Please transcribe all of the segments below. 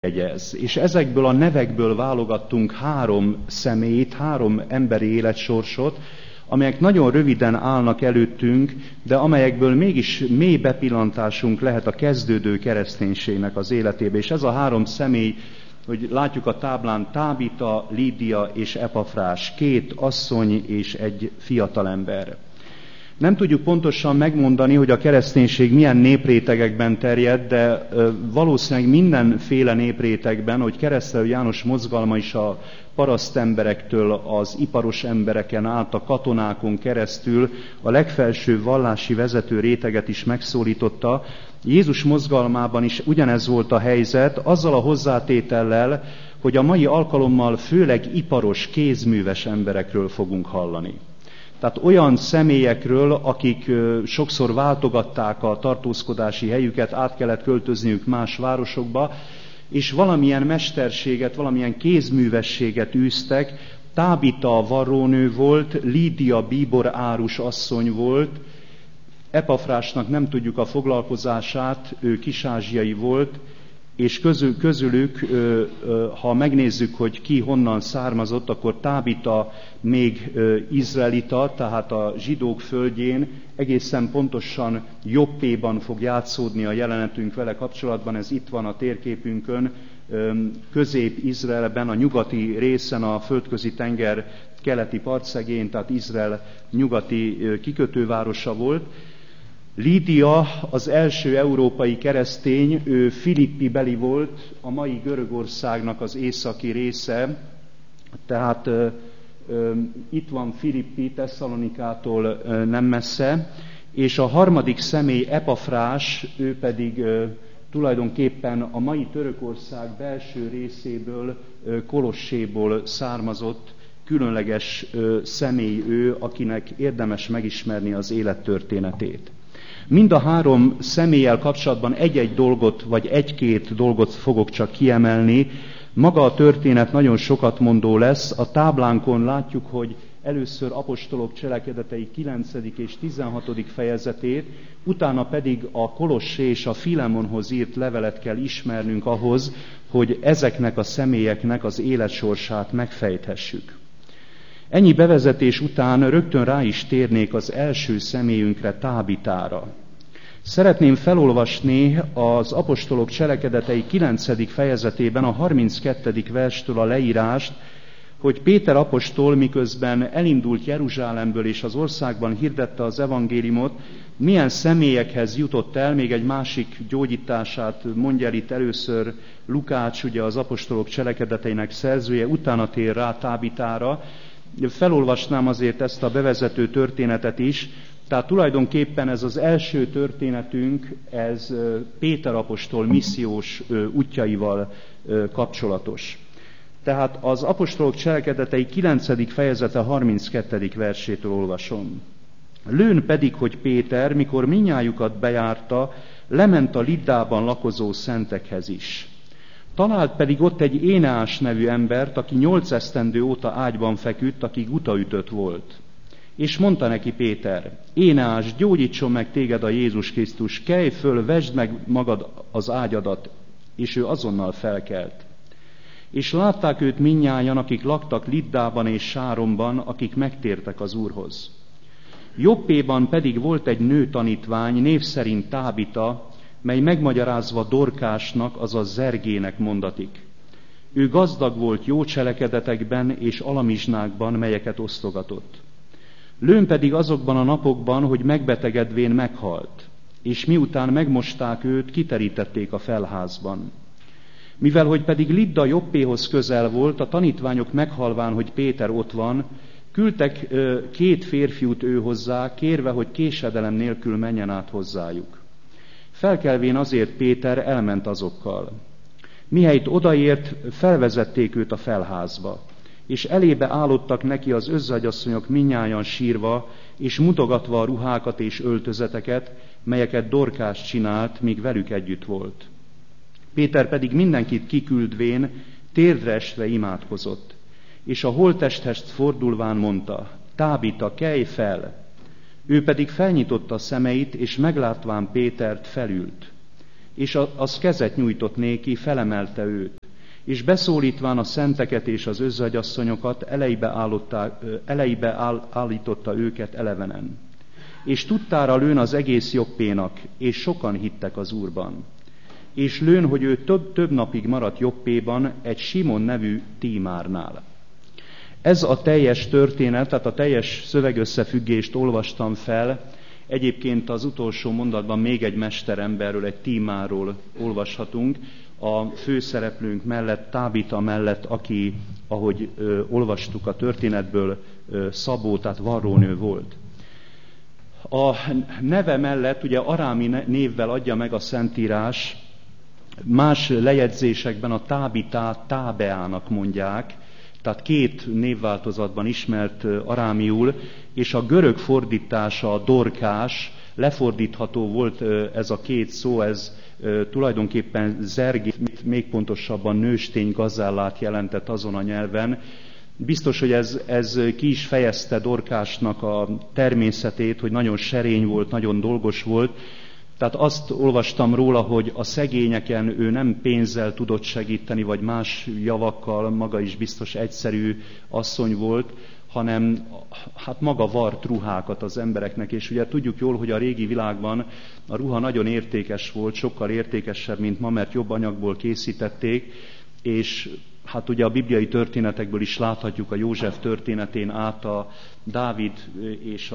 névjegyez. És ezekből a nevekből válogattunk 3 személyt, 3 emberi életsorsot, amelyek nagyon röviden állnak előttünk, de amelyekből mégis mély bepillantásunk lehet a kezdődő kereszténységnek az életébe. És ez a 3 személy, hogy látjuk a táblán, Tábita, Lídia és Epafrás, 2 asszony és egy fiatalember. Nem tudjuk pontosan megmondani, hogy a kereszténység milyen néprétegekben terjed, de valószínűleg mindenféle néprétegben, hogy Keresztelő János mozgalma is a parasztemberektől az iparos embereken át, a katonákon keresztül a legfelső vallási vezető réteget is megszólította. Jézus mozgalmában is ugyanez volt a helyzet, azzal a hozzátétellel, hogy a mai alkalommal főleg iparos, kézműves emberekről fogunk hallani. Tehát olyan személyekről, akik sokszor váltogatták a tartózkodási helyüket, át kellett költözniük más városokba, és valamilyen mesterséget, valamilyen kézművességet űztek. Tábita varrónő volt, Lídia bíborárus asszony volt, Epafrásnak nem tudjuk a foglalkozását, ő kisázsiai volt, és közülük, ha megnézzük, hogy ki honnan származott, akkor Tábita még izraelita, tehát a zsidók földjén, egészen pontosan Joppéban fog játszódni a jelenetünk vele kapcsolatban, ez itt van a térképünkön, Közép-Izraelben, a nyugati részen, a Földközi tenger keleti partszegén, tehát Izrael nyugati kikötővárosa volt. Lídia az első európai keresztény, ő Filippi beli volt, a mai Görögországnak az északi része, tehát itt van Filippi, Tesszalonikától nem messze, és a harmadik személy Epafrás, ő pedig tulajdonképpen a mai Törökország belső részéből, Kolosséból származott, különleges személy ő, akinek érdemes megismerni az élettörténetét. Mind a 3 személlyel kapcsolatban egy-egy dolgot, vagy 1-2 dolgot fogok csak kiemelni. Maga a történet nagyon sokat mondó lesz. A táblánkon látjuk, hogy először apostolok cselekedetei 9. és 16. fejezetét, utána pedig a Kolossé és a Filemonhoz írt levelet kell ismernünk ahhoz, hogy ezeknek a személyeknek az életsorsát megfejthessük. Ennyi bevezetés után rögtön rá is térnék az első személyünkre, Tábitára. Szeretném felolvasni az apostolok cselekedetei 9. fejezetében a 32. verstől a leírást, hogy Péter apostol miközben elindult Jeruzsálemből és az országban hirdette az evangéliumot, milyen személyekhez jutott el, még egy másik gyógyítását mondja el itt először Lukács, ugye az apostolok cselekedeteinek szerzője, utána tér rá Tábitára. Felolvasnám azért ezt a bevezető történetet is, tehát tulajdonképpen ez az első történetünk, ez Péter apostol missziós útjaival kapcsolatos. Tehát az apostolok cselekedetei 9. fejezete 32. versétől olvasom. Lőn pedig, hogy Péter, mikor minnyájukat bejárta, lement a Liddában lakozó szentekhez is. Talált pedig ott egy Éneás nevű embert, aki 8 esztendő óta ágyban feküdt, aki gutaütött volt. És mondta neki Péter, Éneás, gyógyítson meg téged a Jézus Krisztus, kelj föl, vesd meg magad az ágyadat, és ő azonnal felkelt. És látták őt mindnyájan, akik laktak Liddában és Sáromban, akik megtértek az Úrhoz. Joppéban pedig volt egy nő tanítvány, név szerint Tábita, mely megmagyarázva Dorkásnak, azaz Zergének mondatik. Ő gazdag volt jó cselekedetekben és alamizsnákban, melyeket osztogatott. Lőn pedig azokban a napokban, hogy megbetegedvén meghalt, és miután megmosták őt, kiterítették a felházban. Mivel hogy pedig Lidda Joppéhoz közel volt, a tanítványok meghalván, hogy Péter ott van, küldtek 2 férfiút ő hozzá, kérve, hogy késedelem nélkül menjen át hozzájuk. Felkelvén azért Péter elment azokkal. Mihelyt odaért, felvezették őt a felházba, és elébe állottak neki az özvegyasszonyok mindnyájan sírva, és mutogatva a ruhákat és öltözeteket, melyeket Dorkás csinált, míg velük együtt volt. Péter pedig mindenkit kiküldvén térdre esve imádkozott, és a holttesthez fordulván mondta, Tábita, kelj fel! Ő pedig felnyitotta a szemeit, és meglátván Pétert felült, és az kezet nyújtott néki, felemelte őt. És beszólítván a szenteket és az özvegyasszonyokat, elejbe állította őket elevenen. És tudtára lőn az egész Joppénak, és sokan hittek az Úrban. És lőn, hogy ő több napig maradt Joppéban, egy Simon nevű tímárnál. Ez a teljes történet, tehát a teljes szövegösszefüggést olvastam fel. Egyébként az utolsó mondatban még egy mesteremberről, egy tímáról olvashatunk, a főszereplőnk mellett, Tábita mellett, aki, ahogy olvastuk a történetből, szabó, tehát varrónő volt. A neve mellett, ugye arámi névvel adja meg a Szentírás, más lejegyzésekben a Tábitát Tábeának mondják, tehát két névváltozatban ismert arámiul, és a görög fordítása, a Dorkás, lefordítható volt ez a két szó, ez tulajdonképpen zergét, még pontosabban nőstény gazellát jelentett azon a nyelven. Biztos, hogy ez ki is fejezte Dorkásnak a természetét, hogy nagyon serény volt, nagyon dolgos volt. Tehát azt olvastam róla, hogy a szegényeken ő nem pénzzel tudott segíteni, vagy más javakkal, maga is biztos egyszerű asszony volt, hanem hát maga vart ruhákat az embereknek, és ugye tudjuk jól, hogy a régi világban a ruha nagyon értékes volt, sokkal értékesebb, mint ma, mert jobb anyagból készítették, és hát ugye a bibliai történetekből is láthatjuk a József történetén át a Dávid és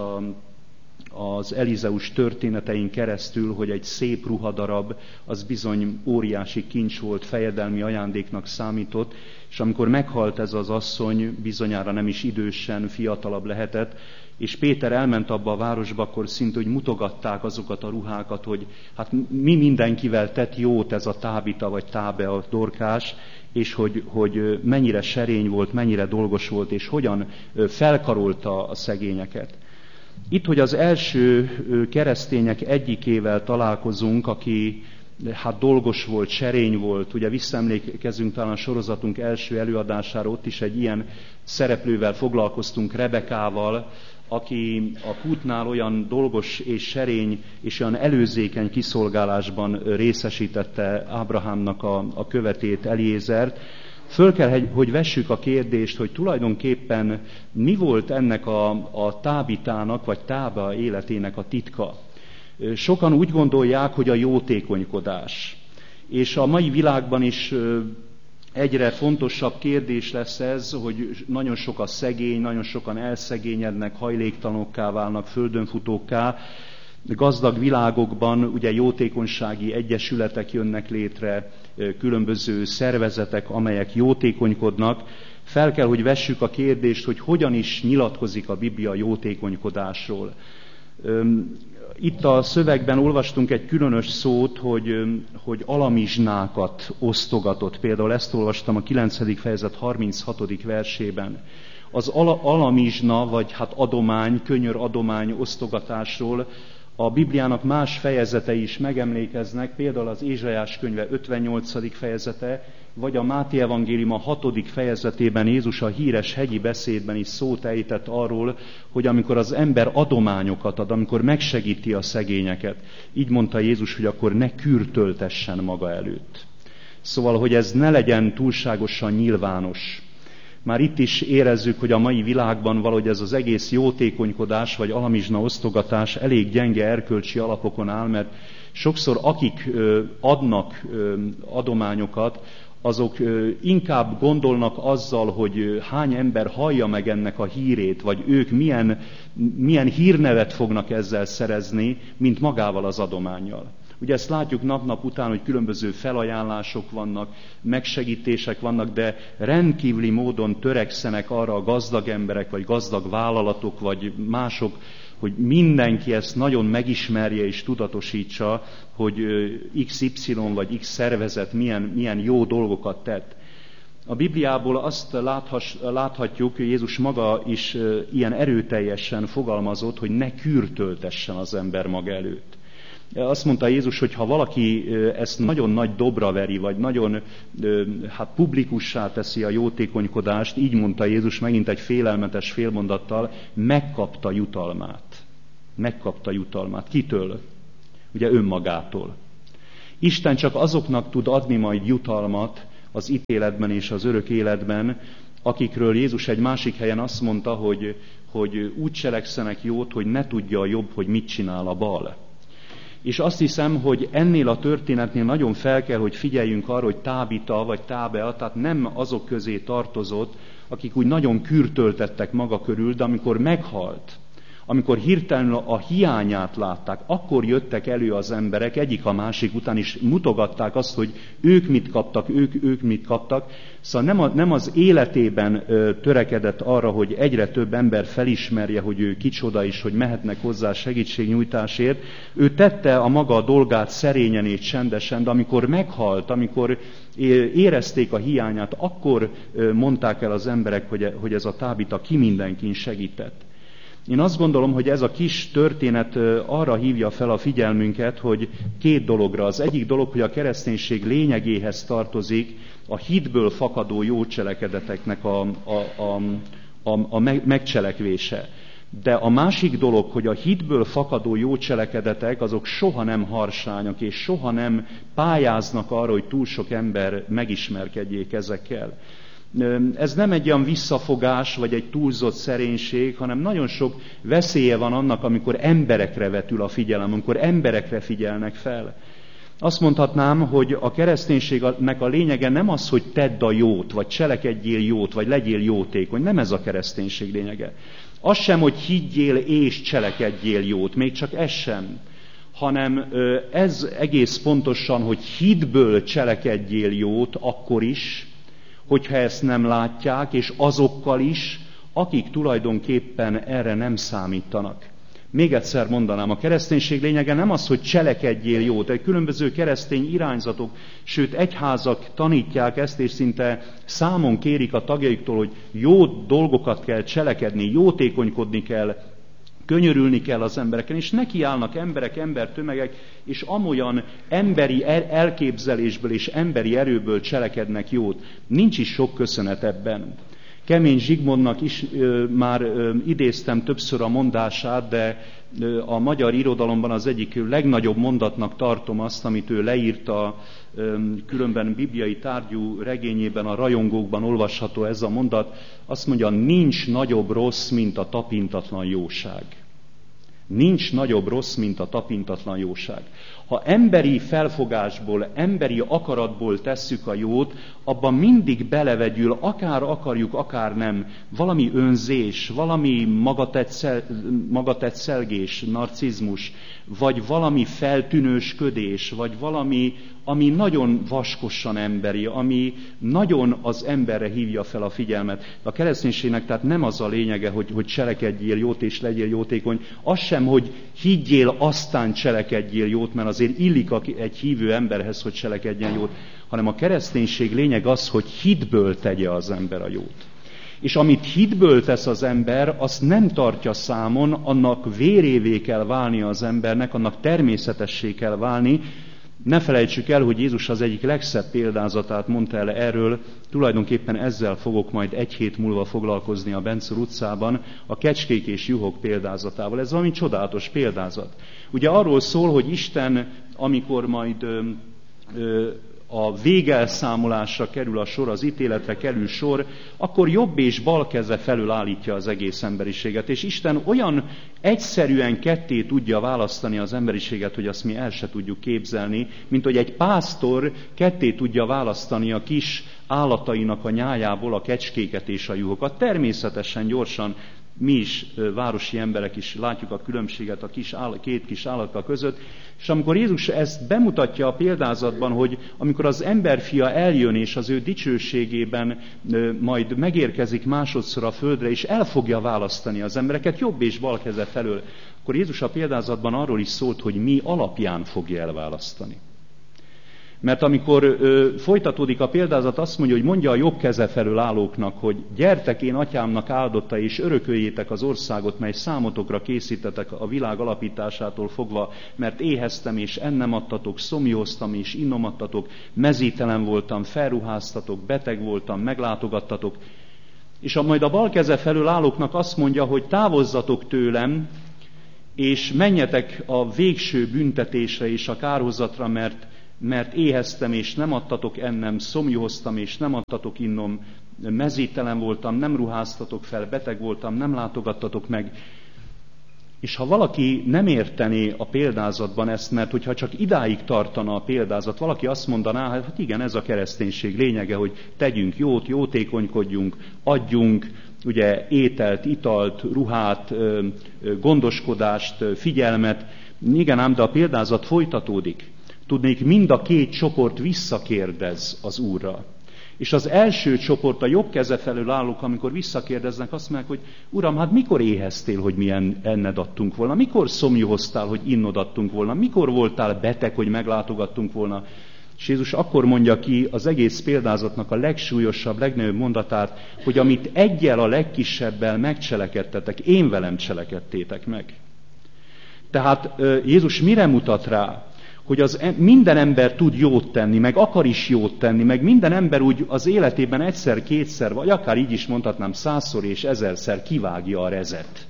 az Elizeus történetein keresztül, hogy egy szép ruhadarab, az bizony óriási kincs volt, fejedelmi ajándéknak számított, és amikor meghalt ez az asszony, bizonyára nem is idősen, fiatalabb lehetett, és Péter elment abba a városba, akkor szinte úgy mutogatták azokat a ruhákat, hogy hát mi mindenkivel tett jót ez a Tábita vagy Tábe, a Dorkás, és hogy mennyire serény volt, mennyire dolgos volt, és hogyan felkarolta a szegényeket. Itt, hogy az első keresztények egyikével találkozunk, aki hát dolgos volt, serény volt, ugye visszaemlékezünk talán a sorozatunk első előadására, ott is egy ilyen szereplővel foglalkoztunk, Rebekával, aki a kútnál olyan dolgos és serény és olyan előzékeny kiszolgálásban részesítette Ábrahámnak a követét, Eliézert. Föl kell, hogy vessük a kérdést, hogy tulajdonképpen mi volt ennek a Tábitának, vagy Tába életének a titka. Sokan úgy gondolják, hogy a jótékonykodás. És a mai világban is egyre fontosabb kérdés lesz ez, hogy nagyon sok a szegény, nagyon sokan elszegényednek, hajléktalanokká válnak, földönfutókká. Gazdag világokban ugye jótékonysági egyesületek jönnek létre, különböző szervezetek, amelyek jótékonykodnak. Fel kell, hogy vessük a kérdést, hogy hogyan is nyilatkozik a Biblia jótékonykodásról. Itt a szövegben olvastunk egy különös szót, hogy alamizsnákat osztogatott. Például ezt olvastam a 9. fejezet 36. versében. Az alamizsna, vagy hát adomány, könyör adomány osztogatásról a Bibliának más fejezetei is megemlékeznek, például az Ézsaiás könyve 58. fejezete, vagy a Máté evangélium a 6. fejezetében Jézus a híres hegyi beszédben is szót ejtett arról, hogy amikor az ember adományokat ad, amikor megsegíti a szegényeket, így mondta Jézus, hogy akkor ne kürtöltessen maga előtt. Szóval, hogy ez ne legyen túlságosan nyilvános. Már itt is érezzük, hogy a mai világban valahogy ez az egész jótékonykodás vagy alamizsna osztogatás elég gyenge erkölcsi alapokon áll, mert sokszor akik adnak adományokat, azok inkább gondolnak azzal, hogy hány ember hallja meg ennek a hírét, vagy ők milyen hírnevet fognak ezzel szerezni, mint magával az adománnyal. Ugye ezt látjuk nap-nap után, hogy különböző felajánlások vannak, megsegítések vannak, de rendkívüli módon törekszenek arra a gazdag emberek, vagy gazdag vállalatok, vagy mások, hogy mindenki ezt nagyon megismerje és tudatosítsa, hogy XY vagy X szervezet milyen jó dolgokat tett. A Bibliából azt láthatjuk, hogy Jézus maga is ilyen erőteljesen fogalmazott, hogy ne kürtöltessen az ember maga előtt. Azt mondta Jézus, hogy ha valaki ezt nagyon nagy dobra veri, vagy nagyon publikussá teszi a jótékonykodást, így mondta Jézus megint egy félelmetes félmondattal, megkapta jutalmát. Megkapta jutalmát. Kitől? Ugye önmagától. Isten csak azoknak tud adni majd jutalmat, az ítéletben és az örök életben, akikről Jézus egy másik helyen azt mondta, hogy úgy cselekszenek jót, hogy ne tudja a jobb, hogy mit csinál a bal. És azt hiszem, hogy ennél a történetnél nagyon fel kell, hogy figyeljünk arra, hogy Tábita vagy Tábea, tehát nem azok közé tartozott, akik úgy nagyon kürtöltettek maga körül, de amikor meghalt, amikor hirtelen a hiányát látták, akkor jöttek elő az emberek, egyik a másik után is mutogatták azt, hogy ők mit kaptak, ők mit kaptak. Szóval nem az életében törekedett arra, hogy egyre több ember felismerje, hogy ő kicsoda is, hogy mehetnek hozzá segítségnyújtásért. Ő tette a maga dolgát szerényen és csendesen, de amikor meghalt, amikor érezték a hiányát, akkor mondták el az emberek, hogy ez a Tábita ki mindenkin segített. Én azt gondolom, hogy ez a kis történet arra hívja fel a figyelmünket, hogy két dologra. Az egyik dolog, hogy a kereszténység lényegéhez tartozik a hitből fakadó jó cselekedeteknek a megcselekvése. De a másik dolog, hogy a hitből fakadó jó cselekedetek, azok soha nem harsányak, és soha nem pályáznak arra, hogy túl sok ember megismerkedjék ezekkel. Ez nem egy olyan visszafogás, vagy egy túlzott szerénység, hanem nagyon sok veszélye van annak, amikor emberekre vetül a figyelem, amikor emberekre figyelnek fel. Azt mondhatnám, hogy a kereszténységnek a lényege nem az, hogy tedd a jót, vagy cselekedjél jót, vagy legyél jótékony. Nem ez a kereszténység lényege. Az sem, hogy higgyél és cselekedjél jót, még csak ez sem. Hanem ez egész pontosan, hogy hitből cselekedjél jót akkor is, hogyha ezt nem látják, és azokkal is, akik tulajdonképpen erre nem számítanak. Még egyszer mondanám, a kereszténység lényege nem az, hogy cselekedjél jót. Egy különböző keresztény irányzatok, sőt egyházak tanítják ezt, és szinte számon kérik a tagjaiktól, hogy jó dolgokat kell cselekedni, jótékonykodni kell, könyörülni kell az embereken, és nekiállnak emberek, embertömegek, és amolyan emberi elképzelésből és emberi erőből cselekednek jót. Nincs is sok köszönet ebben. Kemény Zsigmondnak is már idéztem többször a mondását, de a magyar irodalomban az egyik legnagyobb mondatnak tartom azt, amit ő leírt a különben bibliai tárgyú regényében, a Rajongókban olvasható ez a mondat. Azt mondja, nincs nagyobb rossz, mint a tapintatlan jóság. Nincs nagyobb rossz, mint a tapintatlan jóság. Ha emberi felfogásból, emberi akaratból tesszük a jót, abban mindig belevegyül, akár akarjuk, akár nem, valami önzés, valami magatetszelgés, narcizmus, vagy valami feltűnősködés, vagy valami, ami nagyon vaskosan emberi, ami nagyon az emberre hívja fel a figyelmet. A kereszténységnek tehát nem az a lényege, hogy cselekedjél jót és legyél jótékony, az sem, hogy higgyél, aztán cselekedjél jót, mert azért illik egy hívő emberhez, hogy cselekedjen jót, hanem a kereszténység lényeg az, hogy hitből tegye az ember a jót. És amit hitből tesz az ember, azt nem tartja számon, annak vérévé kell válni az embernek, annak természetessé kell válni. Ne felejtsük el, hogy Jézus az egyik legszebb példázatát mondta el erről, tulajdonképpen ezzel fogok majd egy hét múlva foglalkozni a Bencur utcában, a kecskék és juhok példázatával. Ez valami csodálatos példázat. Ugye arról szól, hogy Isten, amikor majd a végelszámolásra kerül a sor, az ítéletre kerül sor, akkor jobb és bal keze felől állítja az egész emberiséget. És Isten olyan egyszerűen ketté tudja választani az emberiséget, hogy azt mi el se tudjuk képzelni, mint hogy egy pásztor ketté tudja választani a kis állatainak a nyájából a kecskéket és a juhokat. Természetesen gyorsan mi is, városi emberek is látjuk a különbséget a két kis állatka között, és amikor Jézus ezt bemutatja a példázatban, hogy amikor az emberfia eljön és az ő dicsőségében majd megérkezik másodszor a földre, és el fogja választani az embereket jobb és bal keze felől, akkor Jézus a példázatban arról is szólt, hogy mi alapján fogja elválasztani. Mert amikor folytatódik a példázat, azt mondja, hogy mondja a jobb keze felől állóknak, hogy gyertek én atyámnak áldotta, és örököljétek az országot, mely számotokra készítetek a világ alapításától fogva, mert éheztem, és ennem adtatok, szomjóztam, és innom adtatok, mezítelen voltam, felruháztatok, beteg voltam, meglátogattatok. És majd a bal keze felől állóknak azt mondja, hogy távozzatok tőlem, és menjetek a végső büntetésre és a kárhozatra, mert mert éheztem, és nem adtatok ennem, szomjúhoztam, és nem adtatok innom, mezítelen voltam, nem ruháztatok fel, beteg voltam, nem látogattatok meg. És ha valaki nem értené a példázatban ezt, mert hogyha csak idáig tartana a példázat, valaki azt mondaná, hát igen, ez a kereszténység lényege, hogy tegyünk jót, jótékonykodjunk, adjunk, ugye ételt, italt, ruhát, gondoskodást, figyelmet. Igen ám, de a példázat folytatódik. Tudnék, mind a két csoport visszakérdez az Úrra. És az első csoport, a jobb keze felől állók, amikor visszakérdeznek, azt mondják, hogy Uram, hát mikor éheztél, hogy mi enned adtunk volna? Mikor szomjúhoztál, hogy innod adtunk volna? Mikor voltál beteg, hogy meglátogattunk volna? És Jézus akkor mondja ki az egész példázatnak a legsúlyosabb, legnagyobb mondatát, hogy amit eggyel a legkisebbel megcselekedtetek, én velem cselekedtétek meg. Tehát Jézus mire mutat rá? Hogy minden ember tud jót tenni, meg akar is jót tenni, meg minden ember úgy az életében egyszer, kétszer, vagy akár így is mondhatnám 100-szor és 1000-szer kivágja a rezet.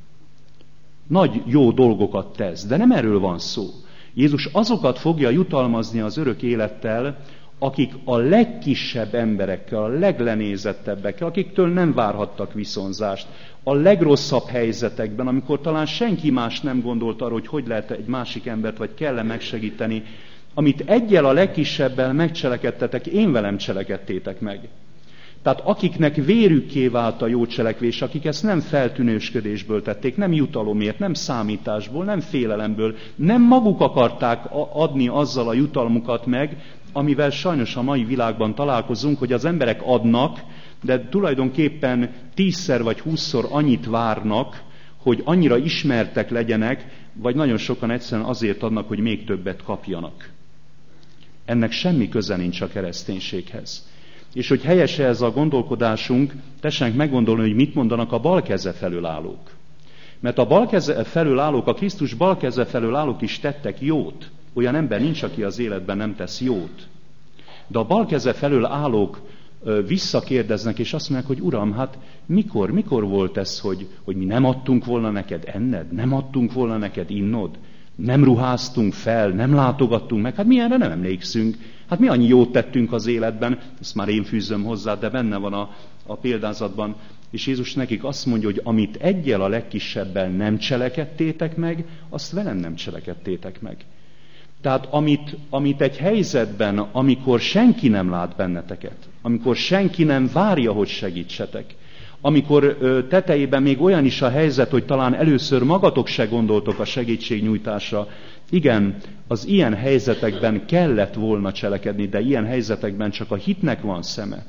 Nagy jó dolgokat tesz, de nem erről van szó. Jézus azokat fogja jutalmazni az örök élettel, akik a legkisebb emberekkel, a leglenézettebbekkel, akiktől nem várhattak viszonzást, a legrosszabb helyzetekben, amikor talán senki más nem gondolt arra, hogy lehet egy másik embert, vagy kell-e megsegíteni, amit eggyel a legkisebbel megcselekedtetek, én velem cselekedtétek meg. Tehát akiknek vérükké vált a jó cselekvés, akik ezt nem feltűnősködésből tették, nem jutalomért, nem számításból, nem félelemből, nem maguk akarták adni azzal a jutalmukat meg, amivel sajnos a mai világban találkozunk, hogy az emberek adnak, de tulajdonképpen 10-szer vagy 20-szor annyit várnak, hogy annyira ismertek legyenek, vagy nagyon sokan egyszerűen azért adnak, hogy még többet kapjanak. Ennek semmi köze nincs a kereszténységhez. És hogy helyes ez a gondolkodásunk, tessenek meggondolni, hogy mit mondanak a bal keze felől állók. Mert a bal keze felől állók, a Krisztus bal keze felől állók is tettek jót. Olyan ember nincs, aki az életben nem tesz jót. De a bal keze felől állók visszakérdeznek, és azt mondják, hogy Uram, hát mikor volt ez, hogy mi nem adtunk volna neked enned, nem adtunk volna neked innod, nem ruháztunk fel, nem látogattunk meg, hát mi erre nem emlékszünk. Hát mi annyi jót tettünk az életben, ezt már én fűzöm hozzá, de benne van a példázatban. És Jézus nekik azt mondja, hogy amit eggyel a legkisebbel nem cselekedtétek meg, azt velem nem cselekedtétek meg. Tehát amit egy helyzetben, amikor senki nem lát benneteket, amikor senki nem várja, hogy segítsetek, amikor tetejében még olyan is a helyzet, hogy talán először magatok se gondoltok a segítségnyújtásra, igen, az ilyen helyzetekben kellett volna cselekedni, de ilyen helyzetekben csak a hitnek van szeme.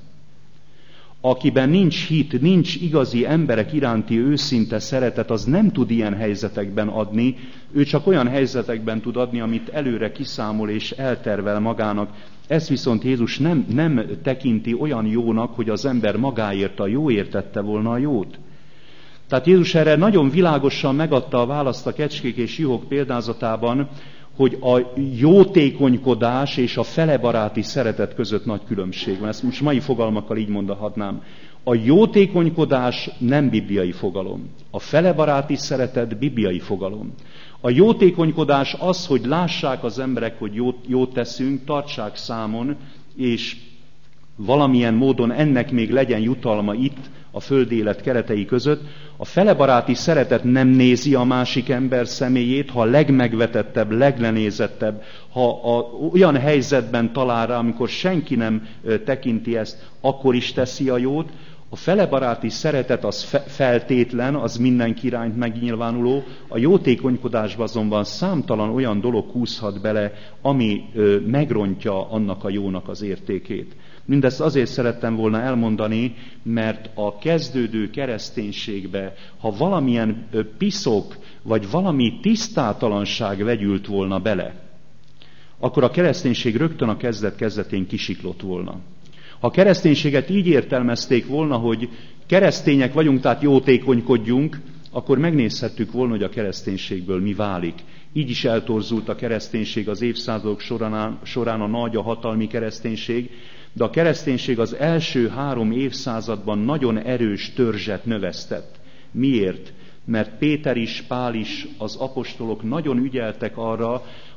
Akiben nincs hit, nincs igazi emberek iránti őszinte szeretet, az nem tud ilyen helyzetekben adni, ő csak olyan helyzetekben tud adni, amit előre kiszámol és eltervel magának. Ezt viszont Jézus nem tekinti olyan jónak, hogy az ember magáért a jóért tette volna a jót. Tehát Jézus erre nagyon világosan megadta a választ a kecskék és juhok példázatában, hogy a jótékonykodás és a felebaráti szeretet között nagy különbség van. Ezt most mai fogalmakkal így mondhatnám. A jótékonykodás nem bibliai fogalom. A felebaráti szeretet bibliai fogalom. A jótékonykodás az, hogy lássák az emberek, hogy jót teszünk, tartsák számon, és valamilyen módon ennek még legyen jutalma itt, a földi élet keretei között. A felebaráti szeretet nem nézi a másik ember személyét, ha a legmegvetettebb, leglenézettebb, ha olyan helyzetben talál rá, amikor senki nem tekinti ezt, akkor is teszi a jót. A felebaráti szeretet az feltétlen, az mindenki iránt megnyilvánuló, a jótékonykodásban azonban számtalan olyan dolog húzhat bele, ami megrontja annak a jónak az értékét. Mindezt azért szerettem volna elmondani, mert a kezdődő kereszténységbe, ha valamilyen piszok, vagy valami tisztátalanság vegyült volna bele, akkor a kereszténység rögtön a kezdet-kezdetén kisiklott volna. Ha a kereszténységet így értelmezték volna, hogy keresztények vagyunk, tehát jótékonykodjunk, akkor megnézhettük volna, hogy a kereszténységből mi válik. Így is eltorzult a kereszténység az évszázadok során a nagy, a hatalmi kereszténység, de a kereszténység az első 3 évszázadban nagyon erős törzset növesztett. Miért? Mert Péter is, Pál is, az apostolok nagyon ügyeltek arra,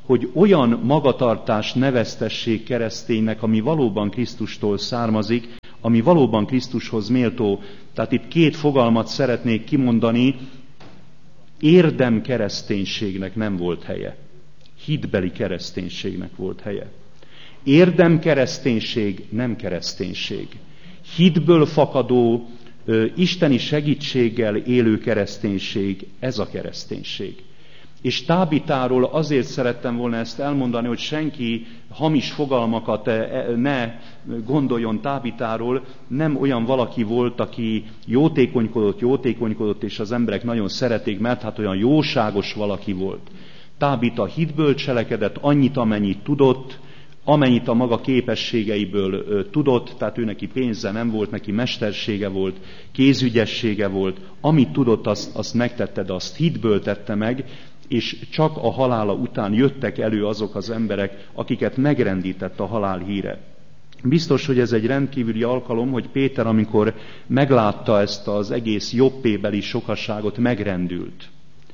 hogy olyan magatartást neveztessék kereszténynek, ami valóban Krisztustól származik, ami valóban Krisztushoz méltó. Tehát itt két fogalmat szeretnék kimondani, érdem kereszténységnek nem volt helye. Hitbeli kereszténységnek volt helye. Érdem kereszténység nem kereszténység. Hitből fakadó, isteni segítséggel élő kereszténység, ez a kereszténység. És Tábitáról azért szerettem volna ezt elmondani, hogy senki hamis fogalmakat ne gondoljon Tábitáról. Nem olyan valaki volt, aki jótékonykodott, és az emberek nagyon szerették, mert hát olyan jóságos valaki volt. Tábita hitből cselekedett, annyit, amennyit tudott, amennyit a maga képességeiből tudott, tehát ő neki pénze nem volt, neki mestersége volt, kézügyessége volt, amit tudott, azt megtette, de azt hitből tette meg, és csak a halála után jöttek elő azok az emberek, akiket megrendített a halál híre. Biztos, hogy ez egy rendkívüli alkalom, hogy Péter, amikor meglátta ezt az egész jobbébeli sokaságot, megrendült.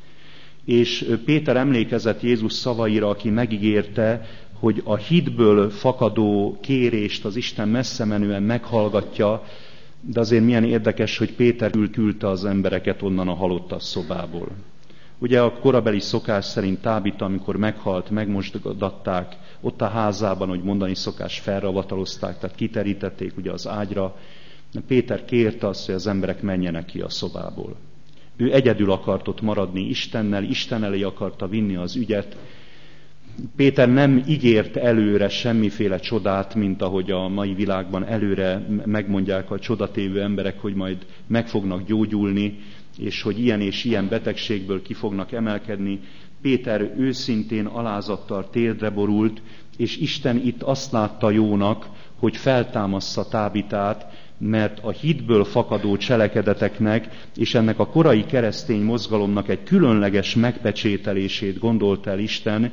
És Péter emlékezett Jézus szavaira, aki megígérte, hogy a hitből fakadó kérést az Isten messze menően meghallgatja, de azért milyen érdekes, hogy Péter küldte az embereket onnan a halottas szobából. Ugye a korabeli szokás szerint Tábita, amikor meghalt, megmosdatták, ott a házában, hogy mondani szokás, felravatalozták, tehát kiterítették ugye az ágyra. Péter kérte azt, hogy az emberek menjenek ki a szobából. Ő egyedül akart ott maradni Istennel, Isten elé akarta vinni az ügyet. Péter nem ígért előre semmiféle csodát, mint ahogy a mai világban előre megmondják a csodatévő emberek, hogy majd meg fognak gyógyulni, és hogy ilyen és ilyen betegségből ki fognak emelkedni. Péter őszintén alázattal térdre borult, és Isten itt azt látta jónak, hogy feltámassza Tábitát, mert a hitből fakadó cselekedeteknek és ennek a korai keresztény mozgalomnak egy különleges megpecsételését gondolt el Isten,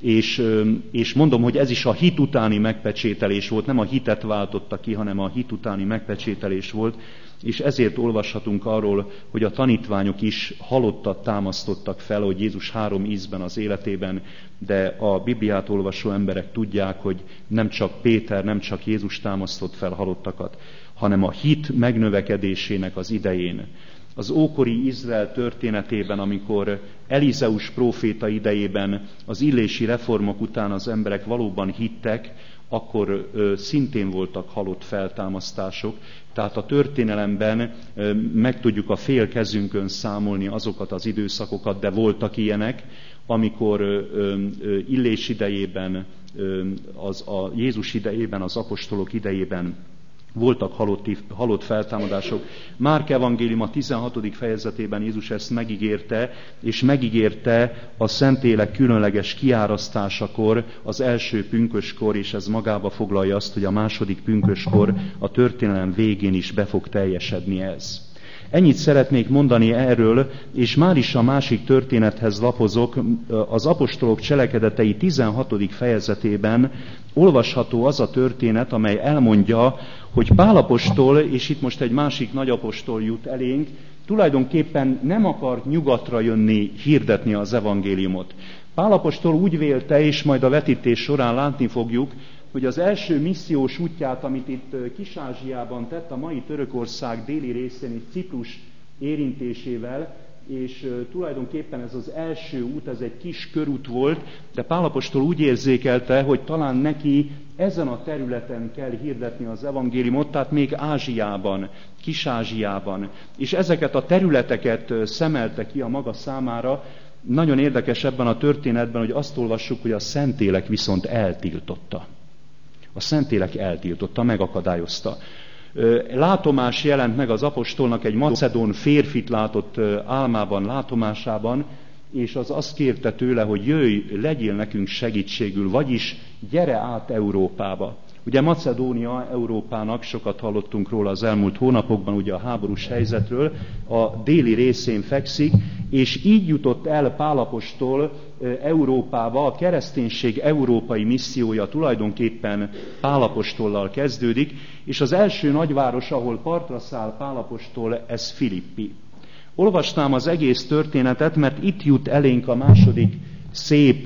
és mondom, hogy ez is a hit utáni megpecsételés volt, nem a hitet váltotta ki, hanem a hit utáni megpecsételés volt, és ezért olvashatunk arról, hogy a tanítványok is halottat támasztottak fel, hogy Jézus 3 ízben az életében, de a Bibliát olvasó emberek tudják, hogy nem csak Péter, nem csak Jézus támasztott fel halottakat, hanem a hit megnövekedésének az idején. Az ókori Izrael történetében, amikor Elizeus próféta idejében az illési reformok után az emberek valóban hittek, akkor szintén voltak halott feltámasztások. Tehát a történelemben meg tudjuk a fél kezünkön számolni azokat az időszakokat, de voltak ilyenek, amikor Illés idejében, a Jézus idejében, az apostolok idejében voltak halott feltámadások. Márk evangélium a 16. fejezetében Jézus ezt megígérte, és megígérte a Szentlélek különleges kiárasztásakor, az első pünköskor, és ez magába foglalja azt, hogy a második pünköskor a történelem végén is be fog teljesedni ez. Ennyit szeretnék mondani erről, és már is a másik történethez lapozok. Az apostolok cselekedetei 16. fejezetében olvasható az a történet, amely elmondja, hogy Pál apostol, és itt most egy másik nagyapostol jut elénk, tulajdonképpen nem akart nyugatra jönni, hirdetni az evangéliumot. Pál apostol úgy vélte, és majd a vetítés során látni fogjuk, hogy az első missziós útját, amit itt Kis-Ázsiában tett, a mai Törökország déli részén, és Ciprus érintésével, és tulajdonképpen ez az első út, ez egy kis körút volt, de Pál apostol úgy érzékelte, hogy talán neki ezen a területen kell hirdetni az evangéliumot, tehát még Ázsiában, Kis-Ázsiában, és ezeket a területeket szemelte ki a maga számára. Nagyon érdekes ebben a történetben, hogy azt olvassuk, hogy a Szentlélek viszont eltiltotta. A Szentlélek eltiltotta, megakadályozta. Látomás jelent meg az apostolnak, egy macedón férfit látott álmában, látomásában, és az azt kérte tőle, hogy jöjj, legyél nekünk segítségül, vagyis gyere át Európába. Ugye Macedónia Európának, sokat hallottunk róla az elmúlt hónapokban, ugye a háborús helyzetről, a déli részén fekszik, és így jutott el Pál apostol Európába. A kereszténység európai missziója tulajdonképpen Pál apostollal kezdődik, és az első nagyváros, ahol partra száll Pál apostol, ez Filippi. Olvasnám az egész történetet, mert itt jut elénk a második szép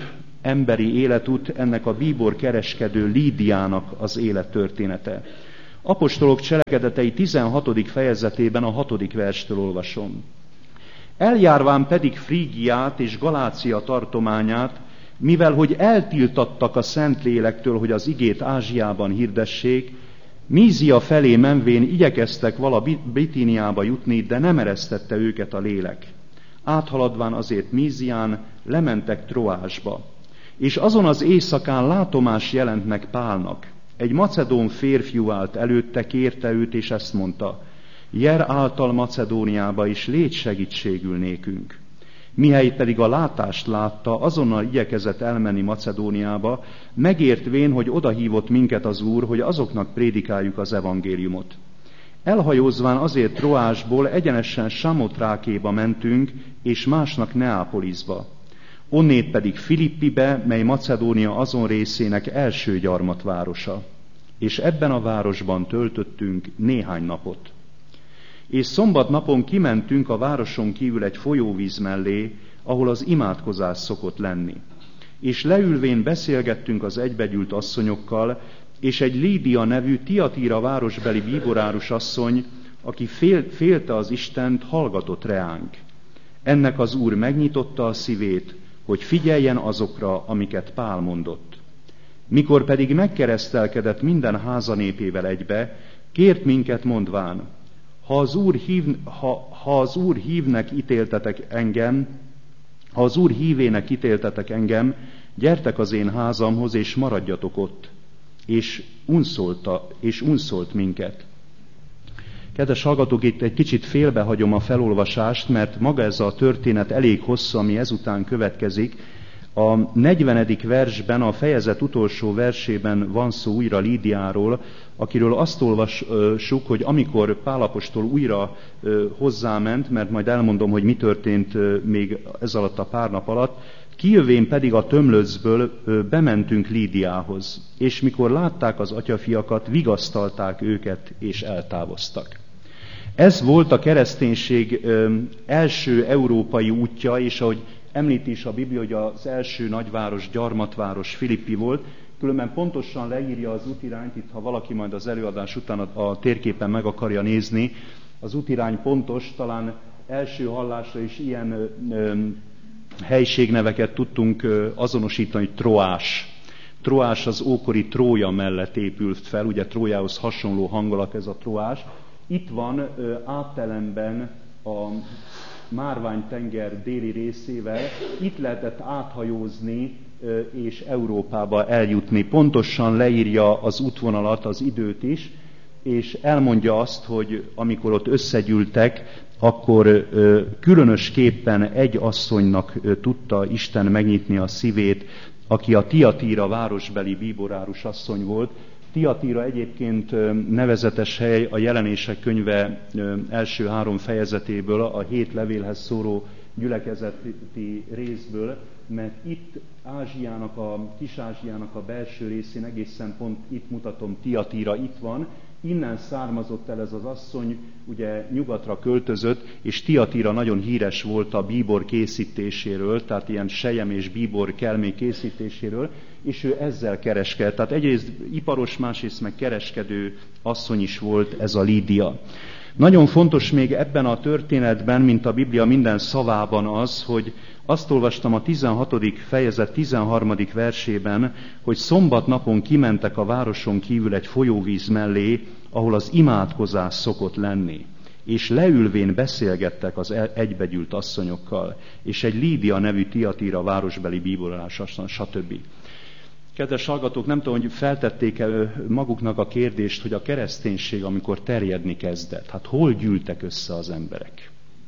emberi életút, ennek a bíbor kereskedő Lídiának az élettörténete. Apostolok cselekedetei 16. fejezetében a 6. verstől olvasom. Eljárván pedig Frígiát és Galácia tartományát, mivel hogy eltiltattak a Szentlélektől, hogy az igét Ázsiában hirdessék, Mízia felé menvén igyekeztek vala Bitíniába jutni, de nem eresztette őket a lélek. Áthaladván azért Mízián lementek Troásba. És azon az éjszakán látomás jelent meg Pálnak. Egy macedón férfiú állt előtte, kérte őt, és ezt mondta: Jer által Macedóniába, és légy segítségül nékünk. Mihelyt pedig a látást látta, azonnal igyekezett elmenni Macedóniába, megértvén, hogy odahívott minket az Úr, hogy azoknak prédikáljuk az evangéliumot. Elhajózván azért Troásból egyenesen Samotrákéba mentünk, és másnak Neápoliszba. Onnét pedig Filippibe, mely Macedónia azon részének első gyarmatvárosa. És ebben a városban töltöttünk néhány napot. És szombat napon kimentünk a városon kívül egy folyóvíz mellé, ahol az imádkozás szokott lenni. És leülvén beszélgettünk az egybegyűlt asszonyokkal, és egy Lídia nevű Tiatíra városbeli bíborárus asszony, aki félte az Istent, hallgatott reánk. Ennek az Úr megnyitotta a szívét, hogy figyeljen azokra, amiket Pál mondott. Mikor pedig megkeresztelkedett minden háza népével egybe, kért minket mondván: ha az Úr hívének ítéltetek engem, gyertek az én házamhoz, és maradjatok ott. És unszolt minket. Kedves hallgatók, itt egy kicsit félbehagyom a felolvasást, mert maga ez a történet elég hosszú, ami ezután következik. A 40. versben, a fejezet utolsó versében van szó újra Lídiáról, akiről azt olvassuk, hogy amikor Pál apostol újra hozzáment, mert majd elmondom, hogy mi történt még ez alatt a pár nap alatt, kijövén pedig a tömlöcből bementünk Lídiához, és mikor látták az atyafiakat, vigasztalták őket, és eltávoztak. Ez volt a kereszténység első európai útja, és ahogy említi is a Biblia, hogy az első nagyváros, gyarmatváros Filippi volt, különben pontosan leírja az útirányt, itt ha valaki majd az előadás után a térképen meg akarja nézni, az útirány pontos, talán első hallásra is ilyen helységneveket tudtunk azonosítani, Troás. Troás az ókori Trója mellett épült fel, ugye Trójához hasonló hangulat ez a Troás. Itt van áttelemben a Márvány-tenger déli részével, itt lehetett áthajózni és Európába eljutni. Pontosan leírja az útvonalat, az időt is, és elmondja azt, hogy amikor ott összegyűltek, akkor különösképpen egy asszonynak tudta Isten megnyitni a szívét, aki a Tiatíra városbeli bíborárus asszony volt. Tiatíra egyébként nevezetes hely a Jelenések könyve első 3 fejezetéből, a 7 levélhez szóló gyülekezeti részből, mert itt Kis-Ázsiának a belső részén, egészen pont itt mutatom, Tiatíra itt van, innen származott el ez az asszony, ugye nyugatra költözött, és Tiatíra nagyon híres volt a bíbor készítéséről, tehát ilyen sejem és bíbor kelmék készítéséről, és ő ezzel kereskedett. Tehát egyrészt iparos, másrészt meg kereskedő asszony is volt ez a Lídia. Nagyon fontos még ebben a történetben, mint a Biblia minden szavában az, hogy azt olvastam a 16. fejezet 13. versében, hogy szombat napon kimentek a városon kívül egy folyóvíz mellé, ahol az imádkozás szokott lenni. És leülvén beszélgettek az egybegyűlt asszonyokkal, és egy Lídia nevű Tiatíra városbeli bíborárus asszony, stb. Kedves hallgatók, nem tudom, hogy feltették-e maguknak a kérdést, hogy a kereszténység, amikor terjedni kezdett, hát hol gyűltek össze az emberek?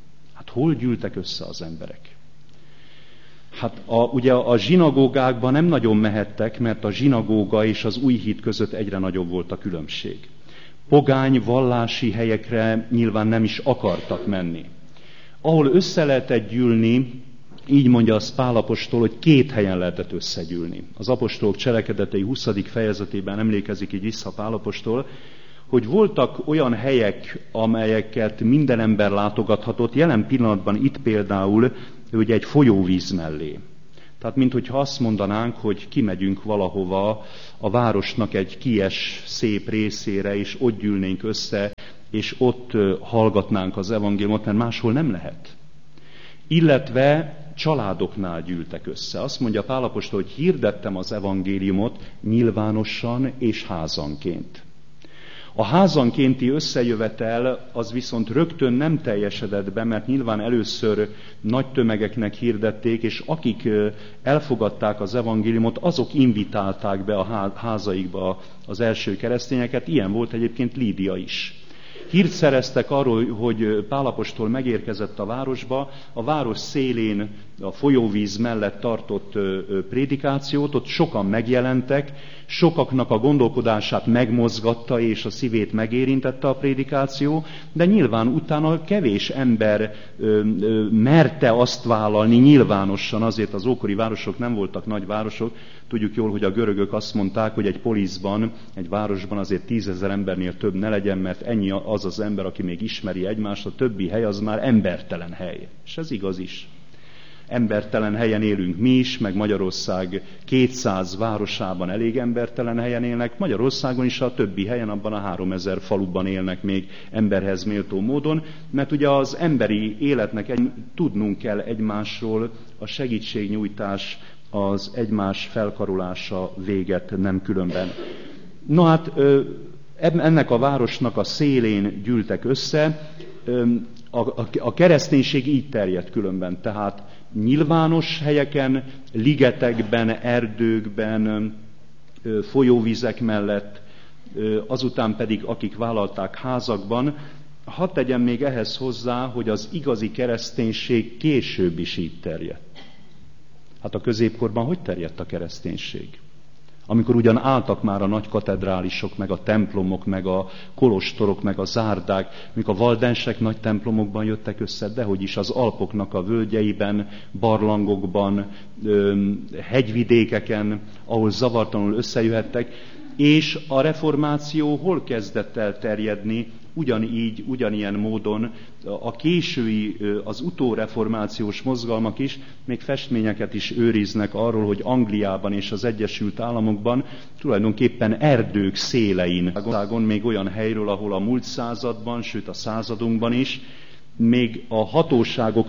Hát ugye a zsinagógákban nem nagyon mehettek, mert a zsinagóga és az új hit között egyre nagyobb volt a különbség. Pogány, vallási helyekre nyilván nem is akartak menni. Ahol össze lehetett gyűlni, így mondja az Pál apostol, hogy 2 helyen lehetett összegyűlni. Az apostolok cselekedetei 20. fejezetében emlékezik így vissza Pál apostol, hogy voltak olyan helyek, amelyeket minden ember látogathatott, jelen pillanatban itt például, hogy egy folyóvíz mellé. Tehát minthogyha azt mondanánk, hogy kimegyünk valahova a városnak egy kies, szép részére, és ott gyűlnénk össze, és ott hallgatnánk az evangéliumot, mert máshol nem lehet. Illetve családoknál gyűltek össze. Azt mondja Pál apostol, hogy hirdettem az evangéliumot nyilvánosan és házanként. A házankénti összejövetel az viszont rögtön nem teljesedett be, mert nyilván először nagy tömegeknek hirdették, és akik elfogadták az evangéliumot, azok invitálták be a házaikba az első keresztényeket. Ilyen volt egyébként Lídia is. Hírt szereztek arról, hogy Pál apostol megérkezett a városba, a város szélén a folyóvíz mellett tartott prédikációt, ott sokan megjelentek, sokaknak a gondolkodását megmozgatta és a szívét megérintette a prédikáció, de nyilván utána kevés ember merte azt vállalni nyilvánosan, azért az ókori városok nem voltak nagy városok. Tudjuk jól, hogy a görögök azt mondták, hogy egy poliszban, egy városban azért 10 000 embernél több ne legyen, mert ennyi az az ember, aki még ismeri egymást, a többi hely az már embertelen hely. És ez igaz is. Embertelen helyen élünk mi is, meg Magyarország 200 városában elég embertelen helyen élnek, Magyarországon is a többi helyen, abban a 3000 faluban élnek még emberhez méltó módon, mert ugye az emberi életnek tudnunk kell egymásról, a segítségnyújtás, az egymás felkarolása véget nem különben. No hát ennek a városnak a szélén gyűltek össze, a kereszténység így terjedt különben, tehát nyilvános helyeken, ligetekben, erdőkben, folyóvizek mellett, azután pedig akik vállalták házakban. Hadd tegyem még ehhez hozzá, hogy az igazi kereszténység később is így terjedt. Hát a középkorban hogy terjedt a kereszténység? Amikor ugyan álltak már a nagy katedrálisok, meg a templomok, meg a kolostorok, meg a zárdák, mikor a valdensek nagy templomokban jöttek össze, dehogy is az Alpoknak a völgyeiben, barlangokban, hegyvidékeken, ahol zavartalanul összejöhettek, és a reformáció hol kezdett el terjedni? Ugyanígy, ugyanilyen módon a késői, az utóreformációs mozgalmak is még festményeket is őriznek arról, hogy Angliában és az Egyesült Államokban tulajdonképpen erdők szélein, még olyan helyről, ahol a múlt században, sőt a századunkban is, még a hatóságok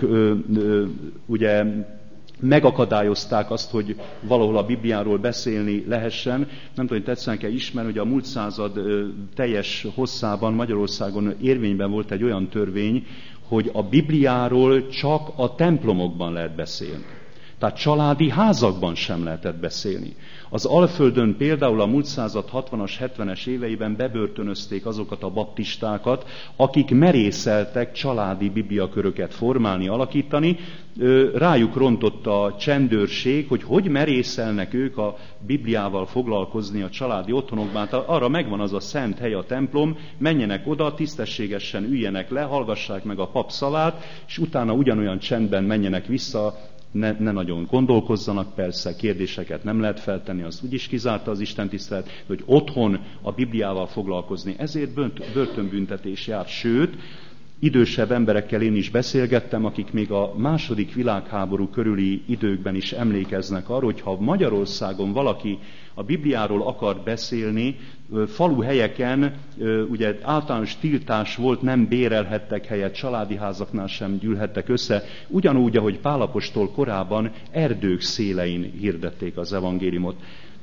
ugye megakadályozták azt, hogy valahol a Bibliáról beszélni lehessen. Nem tudom, hogy tetszenek-e ismerni, hogy a múlt század teljes hosszában Magyarországon érvényben volt egy olyan törvény, hogy a Bibliáról csak a templomokban lehet beszélni. Tehát családi házakban sem lehetett beszélni. Az Alföldön például a múlt század 60-as, 70-es éveiben bebörtönözték azokat a baptistákat, akik merészeltek családi bibliaköröket formálni, alakítani. Rájuk rontott a csendőrség, hogy merészelnek ők a Bibliával foglalkozni a családi otthonokban. Tehát arra megvan az a szent hely, a templom, menjenek oda, tisztességesen üljenek le, hallgassák meg a pap szavát, és utána ugyanolyan csendben menjenek vissza, ne nagyon gondolkozzanak, persze kérdéseket nem lehet feltenni, az úgyis kizárta az istentisztelet, hogy otthon a Bibliával foglalkozni. Ezért börtönbüntetés járt, sőt, idősebb emberekkel én is beszélgettem, akik még a II. Világháború körüli időkben is emlékeznek arra, hogy ha Magyarországon valaki a Bibliáról akart beszélni, faluhelyeken ugye általános tiltás volt, nem bérelhettek helyet, családi házaknál sem gyűlhettek össze, ugyanúgy, ahogy Pál apostol korában erdők szélein hirdették az evangéliumot.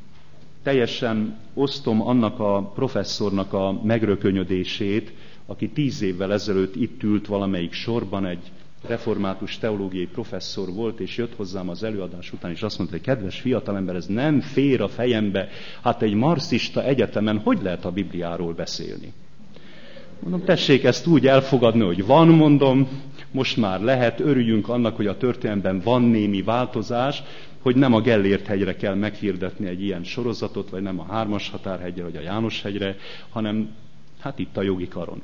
Teljesen osztom annak a professzornak a megrökönyödését, aki 10 évvel ezelőtt itt ült valamelyik sorban, egy református teológiai professzor volt, és jött hozzám az előadás után, és azt mondta, hogy kedves fiatalember, ez nem fér a fejembe, hát egy marxista egyetemen hogy lehet a Bibliáról beszélni? Mondom, tessék ezt úgy elfogadni, hogy van, mondom, most már lehet, örüljünk annak, hogy a történelemben van némi változás, hogy nem a Gellért-hegyre kell meghirdetni egy ilyen sorozatot, vagy nem a Hármas határhegyre, vagy a János-hegyre, hanem hát itt a jogi karon.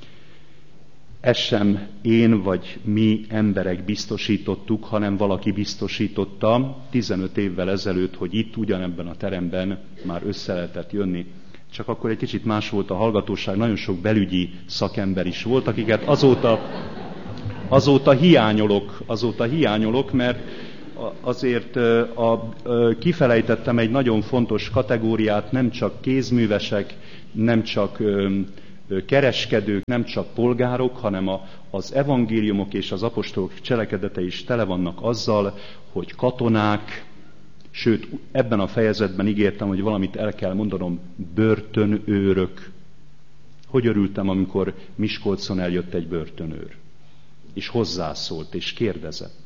Ezt sem én vagy mi emberek biztosítottuk, hanem valaki biztosította 15 évvel ezelőtt, hogy itt ugyanebben a teremben már össze lehetett jönni. Csak akkor egy kicsit más volt a hallgatóság, nagyon sok belügyi szakember is volt, akiket azóta hiányolok, mert azért kifelejtettem egy nagyon fontos kategóriát, nem csak kézművesek, nem csak kereskedők, nem csak polgárok, hanem az evangéliumok és az apostolok cselekedetei is tele vannak azzal, hogy katonák, sőt, ebben a fejezetben ígértem, hogy valamit el kell mondanom, börtönőrök. Hogy örültem, amikor Miskolcon eljött egy börtönőr, és hozzászólt, és kérdezett.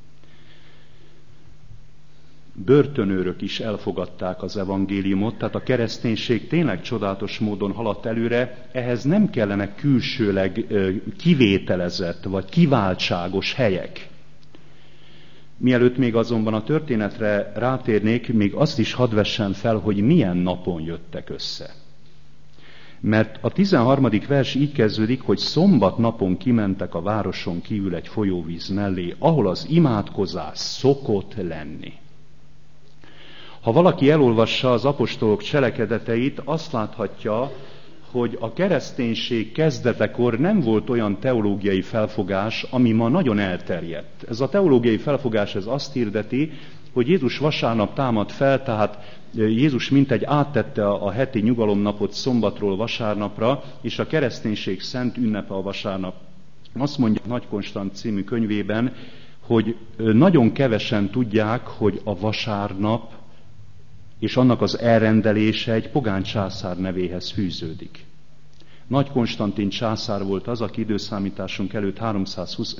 Börtönőrök is elfogadták az evangéliumot, tehát a kereszténység tényleg csodálatos módon haladt előre, ehhez nem kellene külsőleg kivételezett vagy kiváltságos helyek. Mielőtt még azonban a történetre rátérnék, még azt is hadd vessen fel, hogy milyen napon jöttek össze. Mert a 13. vers így kezdődik, hogy szombat napon kimentek a városon kívül egy folyóvíz mellé, ahol az imádkozás szokott lenni. Ha valaki elolvassa az apostolok cselekedeteit, azt láthatja, hogy a kereszténység kezdetekor nem volt olyan teológiai felfogás, ami ma nagyon elterjedt. Ez a teológiai felfogás ez azt hirdeti, hogy Jézus vasárnap támad fel, tehát Jézus mintegy áttette a heti nyugalomnapot szombatról vasárnapra, és a kereszténység szent ünnepe a vasárnap. Azt mondja Nagy Konstant című könyvében, hogy nagyon kevesen tudják, hogy a vasárnap és annak az elrendelése egy pogány császár nevéhez fűződik. Nagy Konstantin császár volt az, aki időszámításunk előtt 320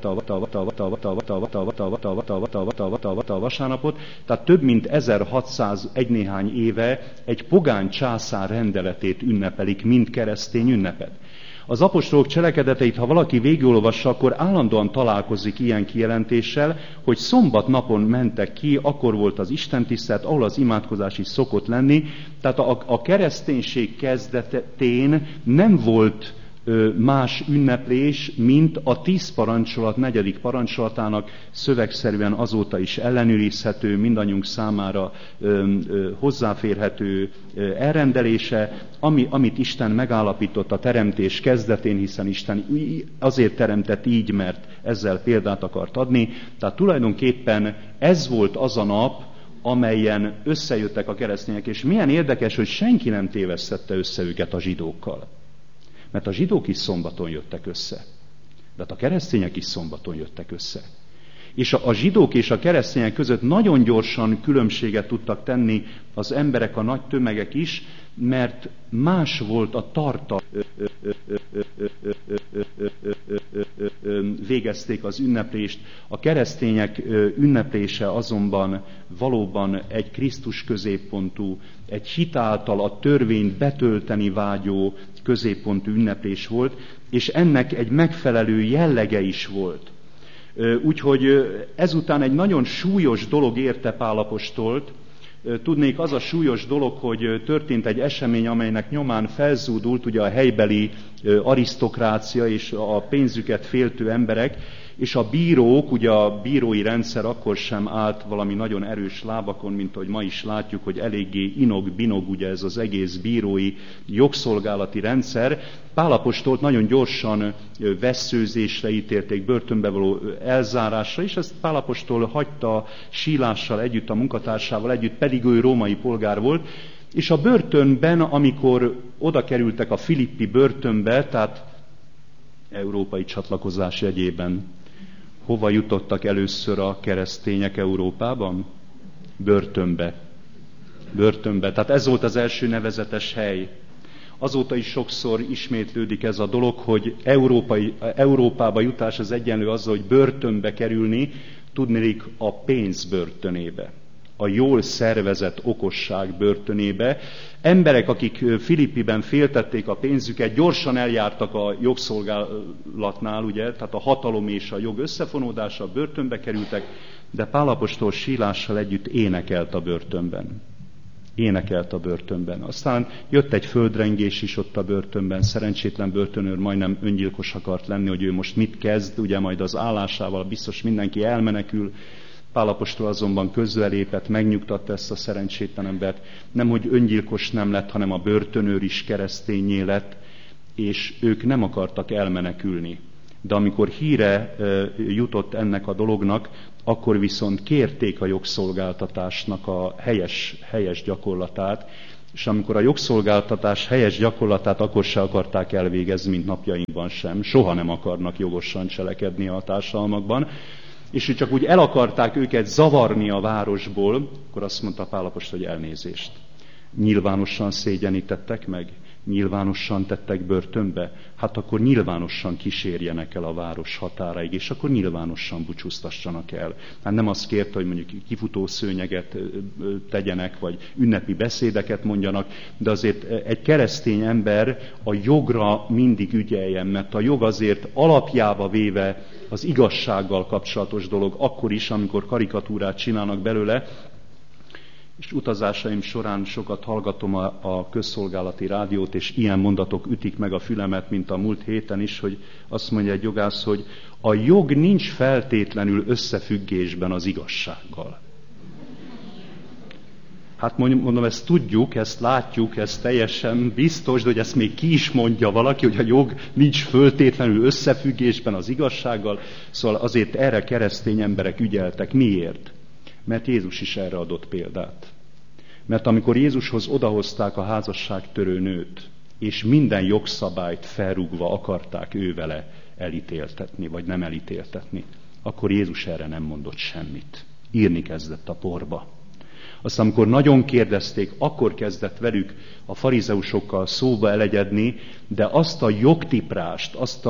vasárnapot, tehát több mint 1600 egynéhány éve egy pogány császár rendeletét ünnepelik, mint keresztény ünnepet. Az apostolok cselekedeteit, ha valaki végigolvassa, akkor állandóan találkozik ilyen kijelentéssel, hogy szombat napon mentek ki, akkor volt az istentisztelet, ahol az imádkozás is szokott lenni. Tehát a kereszténység kezdetén nem volt más ünneplés, mint a 10 parancsolat 4. parancsolatának szövegszerűen azóta is ellenőrizhető, mindannyiunk számára hozzáférhető elrendelése, amit Isten megállapított a teremtés kezdetén, hiszen Isten azért teremtett így, mert ezzel példát akart adni. Tehát tulajdonképpen ez volt az a nap, amelyen összejöttek a keresztények, és milyen érdekes, hogy senki nem tévesztette össze őket a zsidókkal. Mert a zsidók is szombaton jöttek össze. De a keresztények is szombaton jöttek össze. És a zsidók és a keresztények között nagyon gyorsan különbséget tudtak tenni az emberek, a nagy tömegek is, mert más volt a tartalom. Végezték az ünneplést. A keresztények ünneplése azonban valóban egy Krisztus középpontú, egy hit által a törvényt betölteni vágyó középpontú ünneplés volt, és ennek egy megfelelő jellege is volt. Úgyhogy ezután egy nagyon súlyos dolog érte Pál apostolt. Tudnék, az a súlyos dolog, hogy történt egy esemény, amelynek nyomán felzúdult ugye a helybeli arisztokrácia és a pénzüket féltő emberek, és a bírók, ugye a bírói rendszer akkor sem állt valami nagyon erős lábakon, mint ahogy ma is látjuk, hogy eléggé inog-binog ugye ez az egész bírói jogszolgálati rendszer. Pál apostolt nagyon gyorsan vesszőzésre ítélték, börtönbe való elzárásra, és ezt Pál apostol hagyta sílással együtt, a munkatársával együtt, pedig ő római polgár volt, és a börtönben, amikor oda kerültek a filippi börtönbe, tehát európai csatlakozás jegyében, hova jutottak először a keresztények Európában? Börtönbe. Börtönbe. Tehát ez volt az első nevezetes hely. Azóta is sokszor ismétlődik ez a dolog, hogy Európába jutás az egyenlő azzal, hogy börtönbe kerülni, tudniillik a pénz börtönébe, a jól szervezett okosság börtönébe. Emberek, akik Filippiben féltették a pénzüket, gyorsan eljártak a jogszolgálatnál, ugye, tehát a hatalom és a jog összefonódása, börtönbe kerültek, de Pál apostol sílással együtt énekelt a börtönben. Énekelt a börtönben. Aztán jött egy földrengés is ott a börtönben, szerencsétlen börtönőr majdnem öngyilkos akart lenni, hogy ő most mit kezd, ugye majd az állásával biztos mindenki elmenekül. Pál apostol azonban közrelépett, megnyugtatta ezt a szerencsétlen embert. Nemhogy öngyilkos nem lett, hanem a börtönőr is keresztényé lett, és ők nem akartak elmenekülni. de amikor híre jutott ennek a dolognak, akkor viszont kérték a jogszolgáltatásnak a helyes gyakorlatát, és amikor a jogszolgáltatás helyes gyakorlatát akkor se akarták elvégezni, mint napjainkban sem, soha nem akarnak jogosan cselekedni a társadalmakban, és hogy csak úgy el akarták őket zavarni a városból, akkor azt mondta Pál apostol, hogy elnézést. Nyilvánosan szégyenítettek meg, nyilvánosan tettek börtönbe, hát akkor nyilvánosan kísérjenek el a város határaig, és akkor nyilvánosan búcsúztassanak el. Hát nem azt kérte, hogy mondjuk kifutószőnyeget tegyenek, vagy ünnepi beszédeket mondjanak, de azért egy keresztény ember a jogra mindig ügyeljen, mert a jog azért alapjába véve az igazsággal kapcsolatos dolog, akkor is, amikor karikatúrát csinálnak belőle, és utazásaim során sokat hallgatom a közszolgálati rádiót, és ilyen mondatok ütik meg a fülemet, mint a múlt héten is, hogy azt mondja egy jogász, hogy a jog nincs feltétlenül összefüggésben az igazsággal. Hát mondom, ezt tudjuk, ezt látjuk, ez teljesen biztos, de hogy ezt még ki is mondja valaki, hogy a jog nincs feltétlenül összefüggésben az igazsággal, szóval azért erre keresztény emberek ügyeltek. Miért? Mert Jézus is erre adott példát. Mert amikor Jézushoz odahozták a házasságtörő nőt, és minden jogszabályt felrúgva akarták ővele elítéltetni, vagy nem elítéltetni, akkor Jézus erre nem mondott semmit. Írni kezdett a porba. Aztán, amikor nagyon kérdezték, akkor kezdett velük a farizeusokkal szóba elegyedni, de azt a jogtiprást,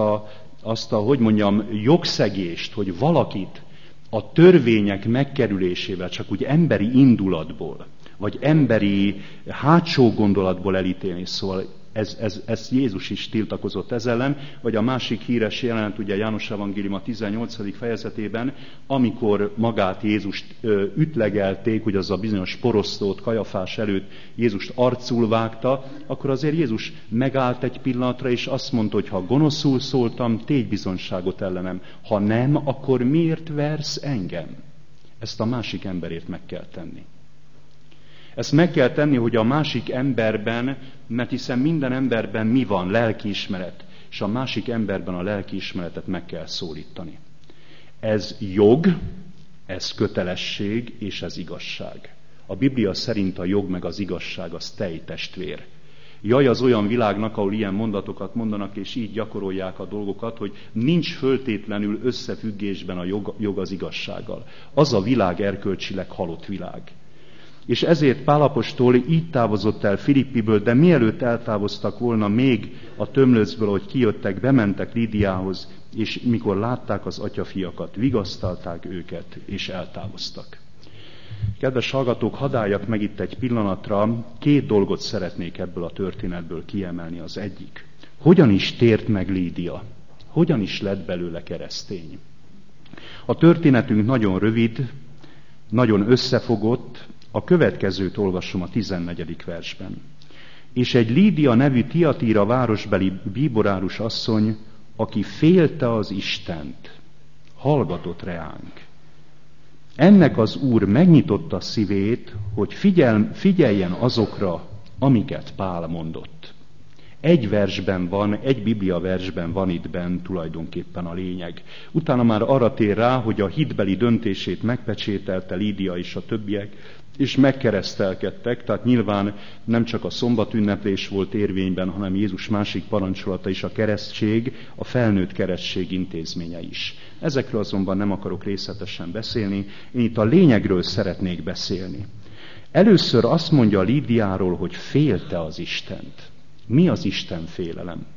azt a jogszegést, hogy valakit a törvények megkerülésével csak úgy emberi indulatból, vagy emberi hátsó gondolatból elítélni, szóval ez Jézus is tiltakozott ez ellen, vagy a másik híres jelenet, ugye János Evangélium a 18. fejezetében, amikor magát Jézust ütlegelték, hogy az a bizonyos porosztót Kajafás előtt Jézust arcul vágta, akkor azért Jézus megállt egy pillanatra, és azt mondta, hogy ha gonoszul szóltam, tégy bizonyságot ellenem. Ha nem, akkor miért versz engem? Ezt a másik emberért meg kell tenni. Ezt meg kell tenni, hogy a másik emberben, mert hiszen minden emberben mi van? Lelkiismeret. És a másik emberben a lelkiismeretet meg kell szólítani. Ez jog, ez kötelesség, és ez igazság. A Biblia szerint a jog meg az igazság az tejtestvér. Jaj az olyan világnak, ahol ilyen mondatokat mondanak, és így gyakorolják a dolgokat, hogy nincs föltétlenül összefüggésben a jog az igazsággal. Az a világ erkölcsileg halott világ. És ezért Pál apostol így távozott el Filippiből, de mielőtt eltávoztak volna még a tömlöcből, hogy kijöttek, bementek Lídiához, és mikor látták az atyafiakat, vigasztalták őket, és eltávoztak. Kedves hallgatók, hadd álljak meg itt egy pillanatra, 2 dolgot szeretnék ebből a történetből kiemelni. Az egyik. Hogyan is tért meg Lídia? Hogyan is lett belőle keresztény? A történetünk nagyon rövid, nagyon összefogott. A következőt olvasom a 14. versben. És egy Lídia nevű Tiatíra városbeli bíborárus asszony, aki félte az Istent, hallgatott reánk. Ennek az Úr megnyitotta szívét, hogy figyeljen azokra, amiket Pál mondott. Egy versben van, egy Biblia versben van itt benn tulajdonképpen a lényeg. Utána már arra tér rá, hogy a hitbeli döntését megpecsételte Lídia és a többiek, és megkeresztelkedtek, tehát nyilván nem csak a szombatünneplés volt érvényben, hanem Jézus másik parancsolata is, a keresztség, a felnőtt keresztség intézménye is. Ezekről azonban nem akarok részletesen beszélni, én itt a lényegről szeretnék beszélni. Először azt mondja Lídiáról, hogy félte az Istent. Mi az Isten félelem?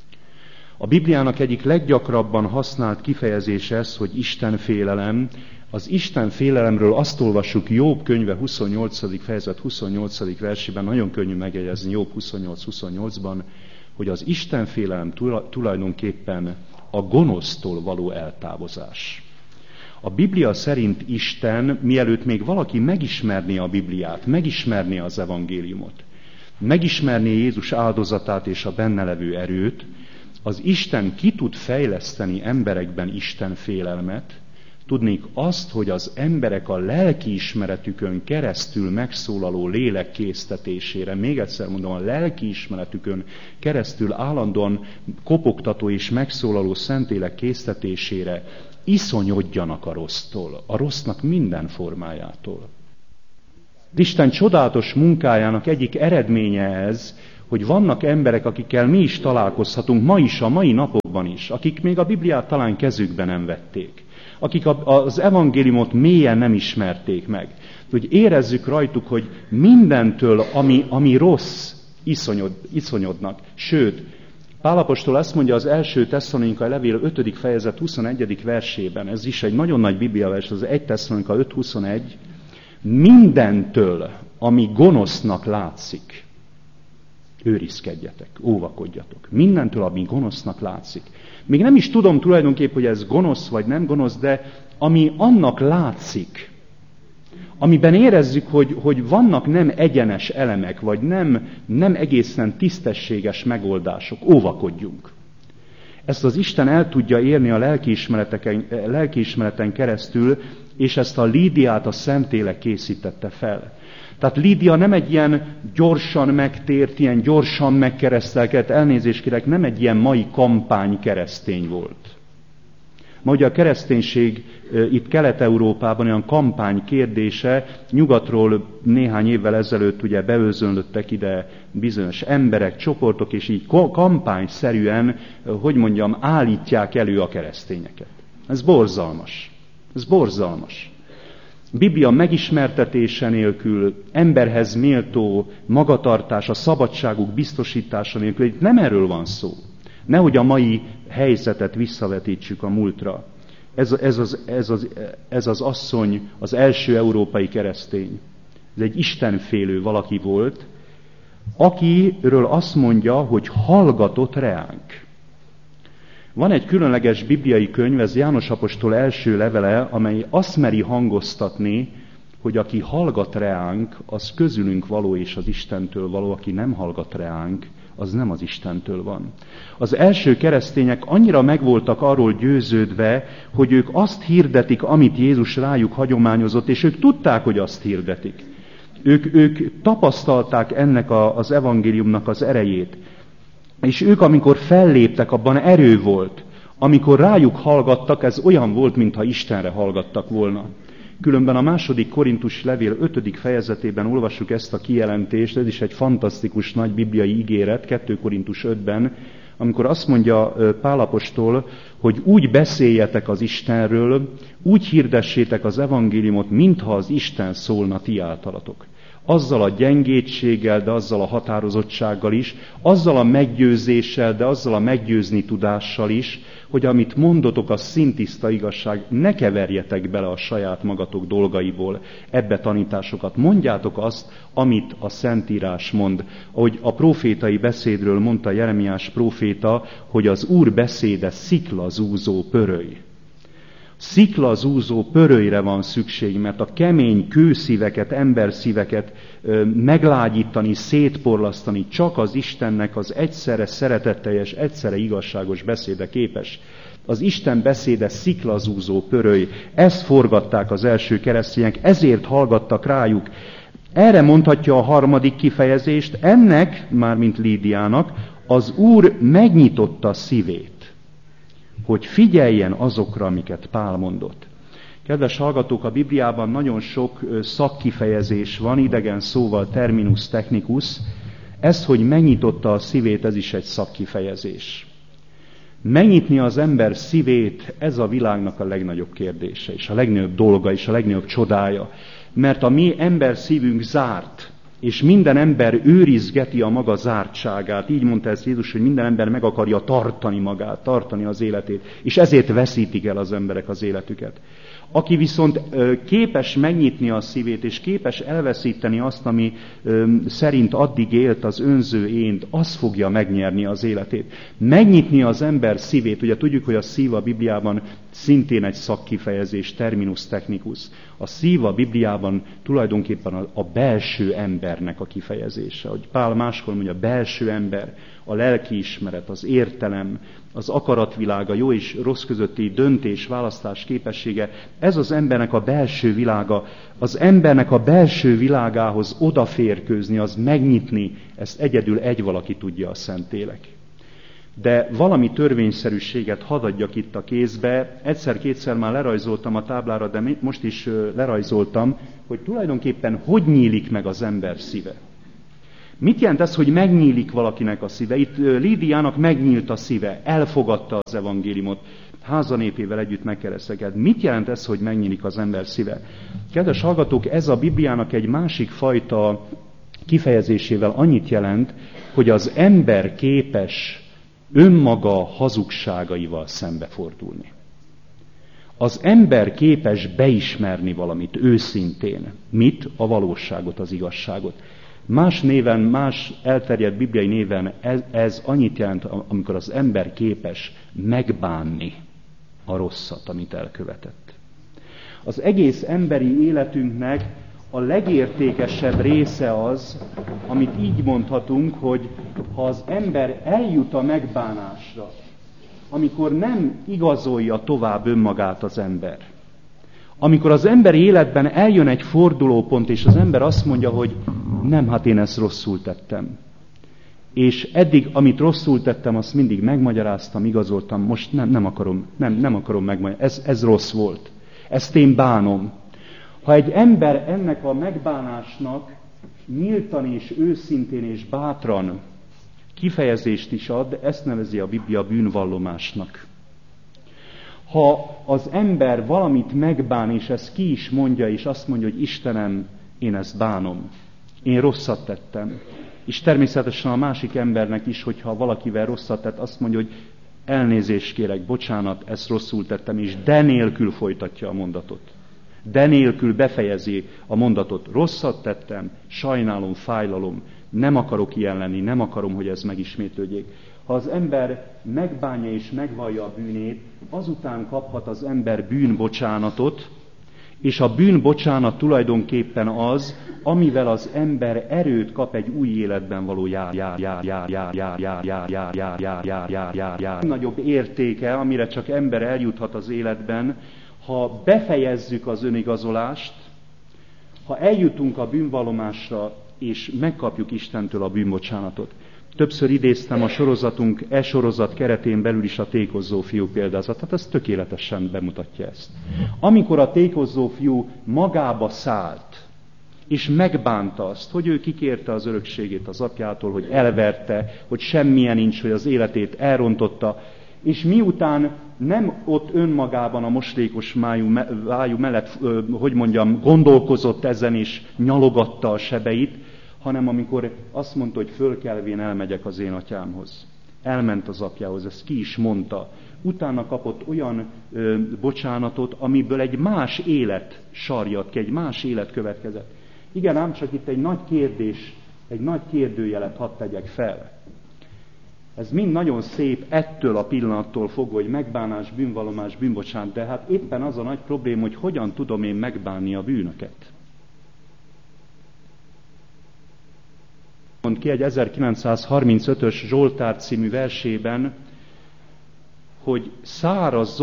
A Bibliának egyik leggyakrabban használt kifejezés ez, hogy Isten félelem. Az Isten félelemről azt olvassuk Jobb könyve 28. fejezet 28. versében, nagyon könnyű megjegyezni Jobb 28-28-ban, hogy az Isten félelem tulajdonképpen a gonosztól való eltávozás. A Biblia szerint Isten, mielőtt még valaki megismerné a Bibliát, megismerné az evangéliumot, megismerné Jézus áldozatát és a benne levő erőt, az Isten ki tud fejleszteni emberekben Isten félelmet, Tudnék azt, hogy az emberek a lelkiismeretükön keresztül megszólaló lélek késztetésére, még egyszer mondom, a lelkiismeretükön keresztül állandóan kopogtató és megszólaló Szentlélek késztetésére iszonyodjanak a rossztól, a rossznak minden formájától. Isten csodálatos munkájának egyik eredménye ez, hogy vannak emberek, akikkel mi is találkozhatunk ma is, a mai napokban is, akik még a Bibliát talán kezükbe nem vették, akik az evangéliumot mélyen nem ismerték meg. Hogy érezzük rajtuk, hogy mindentől, ami rossz, iszonyodnak. Sőt, Pál apostol azt mondja az első Tesszalonikai levél 5. fejezet 21. versében, ez is egy nagyon nagy bibliavers, az 1 Tesszalonika 5.21, mindentől, ami gonosznak látszik, őrizkedjetek, óvakodjatok. Mindentől, ami gonosznak látszik. Még nem is tudom tulajdonképpen, hogy ez gonosz vagy nem gonosz, de ami annak látszik, amiben érezzük, hogy vannak nem egyenes elemek, vagy nem egészen tisztességes megoldások, óvakodjunk. Ezt az Isten el tudja érni a lelkiismereten keresztül, és ezt a Lídiát a Szentlélek készítette fel. Tehát Lídia nem egy ilyen gyorsan megtért, ilyen gyorsan megkeresztelkedett, elnézést kérek, nem egy ilyen mai kampány keresztény volt. Ma ugye a kereszténység itt Kelet-Európában olyan kampány kérdése, nyugatról néhány évvel ezelőtt ugye beőzönlöttek ide bizonyos emberek, csoportok, és így kampányszerűen, állítják elő a keresztényeket. Ez borzalmas. Ez borzalmas. Biblia megismertetése nélkül, emberhez méltó magatartás, a szabadságuk biztosítása nélkül, itt nem erről van szó. Nehogy a mai helyzetet visszavetítsük a múltra. Ez az asszony, az első európai keresztény. Ez egy istenfélő valaki volt, akiről azt mondja, hogy hallgatott reánk. Van egy különleges bibliai könyv, ez János apostol első levele, amely azt meri hangoztatni, hogy aki hallgat reánk, az közülünk való és az Istentől való, aki nem hallgat reánk, az nem az Istentől van. Az első keresztények annyira meg voltak arról győződve, hogy ők azt hirdetik, amit Jézus rájuk hagyományozott, és ők tudták, hogy azt hirdetik. Ők tapasztalták ennek az evangéliumnak az erejét. És ők, amikor felléptek, abban erő volt. Amikor rájuk hallgattak, ez olyan volt, mintha Istenre hallgattak volna. Különben a második Korintus levél 5. fejezetében olvassuk ezt a kijelentést, ez is egy fantasztikus nagy bibliai ígéret, 2 Korintus 5-ben, amikor azt mondja Pál apostol, hogy úgy beszéljetek az Istenről, úgy hirdessétek az evangéliumot, mintha az Isten szólna ti általatok. Azzal a gyengétséggel, de azzal a határozottsággal is, azzal a meggyőzéssel, de azzal a meggyőzni tudással is, hogy amit mondotok, az szintiszta igazság, ne keverjetek bele a saját magatok dolgaiból ebbe tanításokat. Mondjátok azt, amit a Szentírás mond. Ahogy a profétai beszédről mondta Jeremiás próféta, hogy az Úr beszéde sziklazúzó pöröly. Sziklazúzó pörölyre van szükség, mert a kemény kőszíveket, emberszíveket meglágyítani, szétporlasztani csak az Istennek az egyszerre szeretetteljes, egyszerre igazságos beszéde képes. Az Isten beszéde sziklazúzó pöröly, ezt forgatták az első keresztények, ezért hallgattak rájuk. Erre mondhatja a harmadik kifejezést, ennek, mármint Lídiának, az Úr megnyitotta a szívét, hogy figyeljen azokra, amiket Pál mondott. Kedves hallgatók, a Bibliában nagyon sok szakkifejezés van, idegen szóval terminus technicus. Ez, hogy megnyitotta a szívét, ez is egy szakkifejezés. Megnyitni az ember szívét, ez a világnak a legnagyobb kérdése, és a legnagyobb dolga, és a legnagyobb csodája. Mert a mi ember szívünk zárt, és minden ember őrizgeti a maga zártságát. Így mondta ezt Jézus, hogy minden ember meg akarja tartani magát, tartani az életét, és ezért veszítik el az emberek az életüket. Aki viszont képes megnyitni a szívét, és képes elveszíteni azt, ami szerint addig élt az önző ént, az fogja megnyerni az életét. Megnyitni az ember szívét, ugye tudjuk, hogy a szív a Bibliában szintén egy szakkifejezés, terminus technicus. A szív a Bibliában tulajdonképpen a belső embernek a kifejezése. Hogy Pál máskor mondja, a belső ember, a lelkiismeret, az értelem, az akaratvilág, a jó és rossz közötti döntés, választás képessége, ez az embernek a belső világa. Az embernek a belső világához odaférkőzni, az megnyitni, ezt egyedül egy valaki tudja, a Szentlélek. De valami törvényszerűséget hadd adjak itt a kézbe. Egyszer-kétszer már lerajzoltam a táblára, de most is lerajzoltam, hogy tulajdonképpen hogy nyílik meg az ember szíve. Mit jelent ez, hogy megnyílik valakinek a szíve? Itt Lídiának megnyílt a szíve, elfogadta az evangéliumot, házanépével együtt megkeresztelkedett. Mit jelent ez, hogy megnyílik az ember szíve? Kedves hallgatók, ez a Bibliának egy másik fajta kifejezésével annyit jelent, hogy az ember képes önmaga hazugságaival szembefordulni. Az ember képes beismerni valamit őszintén. Mit? A valóságot, az igazságot. Más néven, más elterjedt bibliai néven ez annyit jelent, amikor az ember képes megbánni a rosszat, amit elkövetett. Az egész emberi életünknek a legértékesebb része az, amit így mondhatunk, hogy ha az ember eljut a megbánásra, amikor nem igazolja tovább önmagát az ember, amikor az ember életben eljön egy fordulópont, és az ember azt mondja, hogy nem, hát én ezt rosszul tettem. És eddig, amit rosszul tettem, azt mindig megmagyaráztam, igazoltam, most nem akarom megmagyarázni, ez rossz volt. Ezt én bánom. Ha egy ember ennek a megbánásnak nyíltan és őszintén és bátran kifejezést is ad, ezt nevezi a Biblia bűnvallomásnak. Ha az ember valamit megbán, és ezt ki is mondja, és azt mondja, hogy Istenem, én ezt bánom, én rosszat tettem. És természetesen a másik embernek is, hogyha valakivel rosszat tett, azt mondja, hogy elnézést kérek, bocsánat, ezt rosszul tettem, és de nélkül folytatja a mondatot. De nélkül befejezi a mondatot. Rosszat tettem, sajnálom, fájlalom, nem akarok ilyen lenni, nem akarom, hogy ez megismétlődjék. Ha az ember megbánja és megvallja a bűnét, azután kaphat az ember bűnbocsánatot, és a bűnbocsánat tulajdonképpen az, amivel az ember erőt kap egy új életben való nagyobb értéke, amire csak ember eljuthat az életben, ha befejezzük az önigazolást, ha eljutunk a bűnvallomásra, és megkapjuk Istentől a bűnbocsánatot. Többször idéztem a sorozatunk, sorozat keretén belül is a tékozó fiú példázatát, ez tökéletesen bemutatja ezt. Amikor a tékozó fiú magába szállt, és megbánta azt, hogy ő kikérte az örökségét az apjától, hogy elverte, hogy semmilyen nincs, hogy az életét elrontotta, és miután nem ott önmagában a moslékos vájú mellett, gondolkozott ezen és nyalogatta a sebeit, hanem amikor azt mondta, hogy fölkelvén elmegyek az én atyámhoz. Elment az apjához, ezt ki is mondta. Utána kapott olyan bocsánatot, amiből egy más élet sarjadt ki, egy más élet következett. Igen, ám csak itt egy nagy kérdés, egy nagy kérdőjelet hadd tegyek fel. Ez mind nagyon szép ettől a pillanattól fogva, hogy megbánás, bűnvallomás, bűnbocsánat, de hát éppen az a nagy probléma, hogy hogyan tudom én megbánni a bűnöket. Mond ki egy 1935-ös Zsoltár című versében, hogy száraz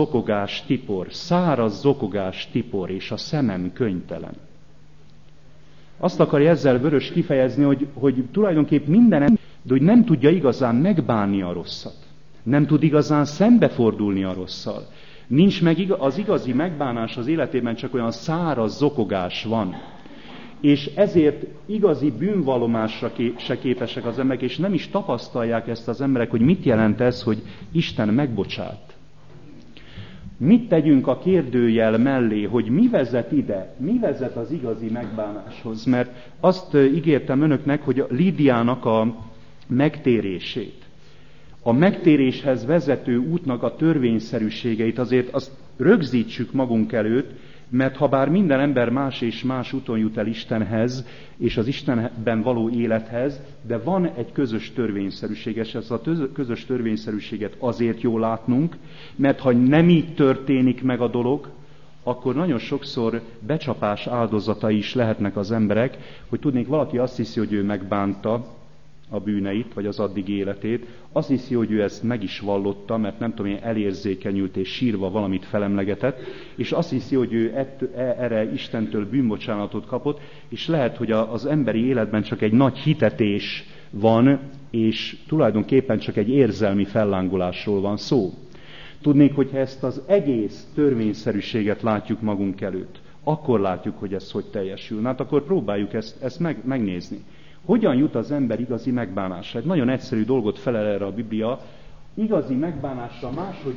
zokogás tipor, és a szemem könyvtelen. Azt akarja ezzel Vörös kifejezni, hogy tulajdonképp minden, de hogy nem tudja igazán megbánni a rosszat. Nem tud igazán szembefordulni a rosszal. Nincs meg az igazi megbánás az életében, csak olyan száraz zokogás van. És ezért igazi bűnvallomásra se képesek az emberek, és nem is tapasztalják ezt az emberek, hogy mit jelent ez, hogy Isten megbocsát. Mit tegyünk a kérdőjel mellé, hogy mi vezet ide, mi vezet az igazi megbánáshoz? Mert azt ígértem önöknek, hogy a Lídiának a megtérését, a megtéréshez vezető útnak a törvényszerűségeit azért azt rögzítsük magunk előtt, Mert ha bár minden ember más és más úton jut el Istenhez, és az Istenben való élethez, de van egy közös törvényszerűség, és ezt a közös törvényszerűséget azért jó látnunk, mert ha nem így történik meg a dolog, akkor nagyon sokszor becsapás áldozatai is lehetnek az emberek, hogy tudnék, valaki azt hiszi, hogy ő megbánta a bűneit, vagy az addigi életét, azt hiszi, hogy ő ezt meg is vallotta, mert nem tudom én, elérzékenyült és sírva valamit felemlegetett, és azt hiszi, hogy ő erre Istentől bűnbocsánatot kapott, és lehet, hogy az emberi életben csak egy nagy hitetés van, és tulajdonképpen csak egy érzelmi fellángolásról van szó. Tudnék, hogyha ezt az egész törvényszerűséget látjuk magunk előtt, akkor látjuk, hogy ez hogy teljesül. Hát akkor próbáljuk ezt megnézni. Hogyan jut az ember igazi megbánásra? Egy nagyon egyszerű dolgot felel erre a Biblia. Igazi megbánásra máshogy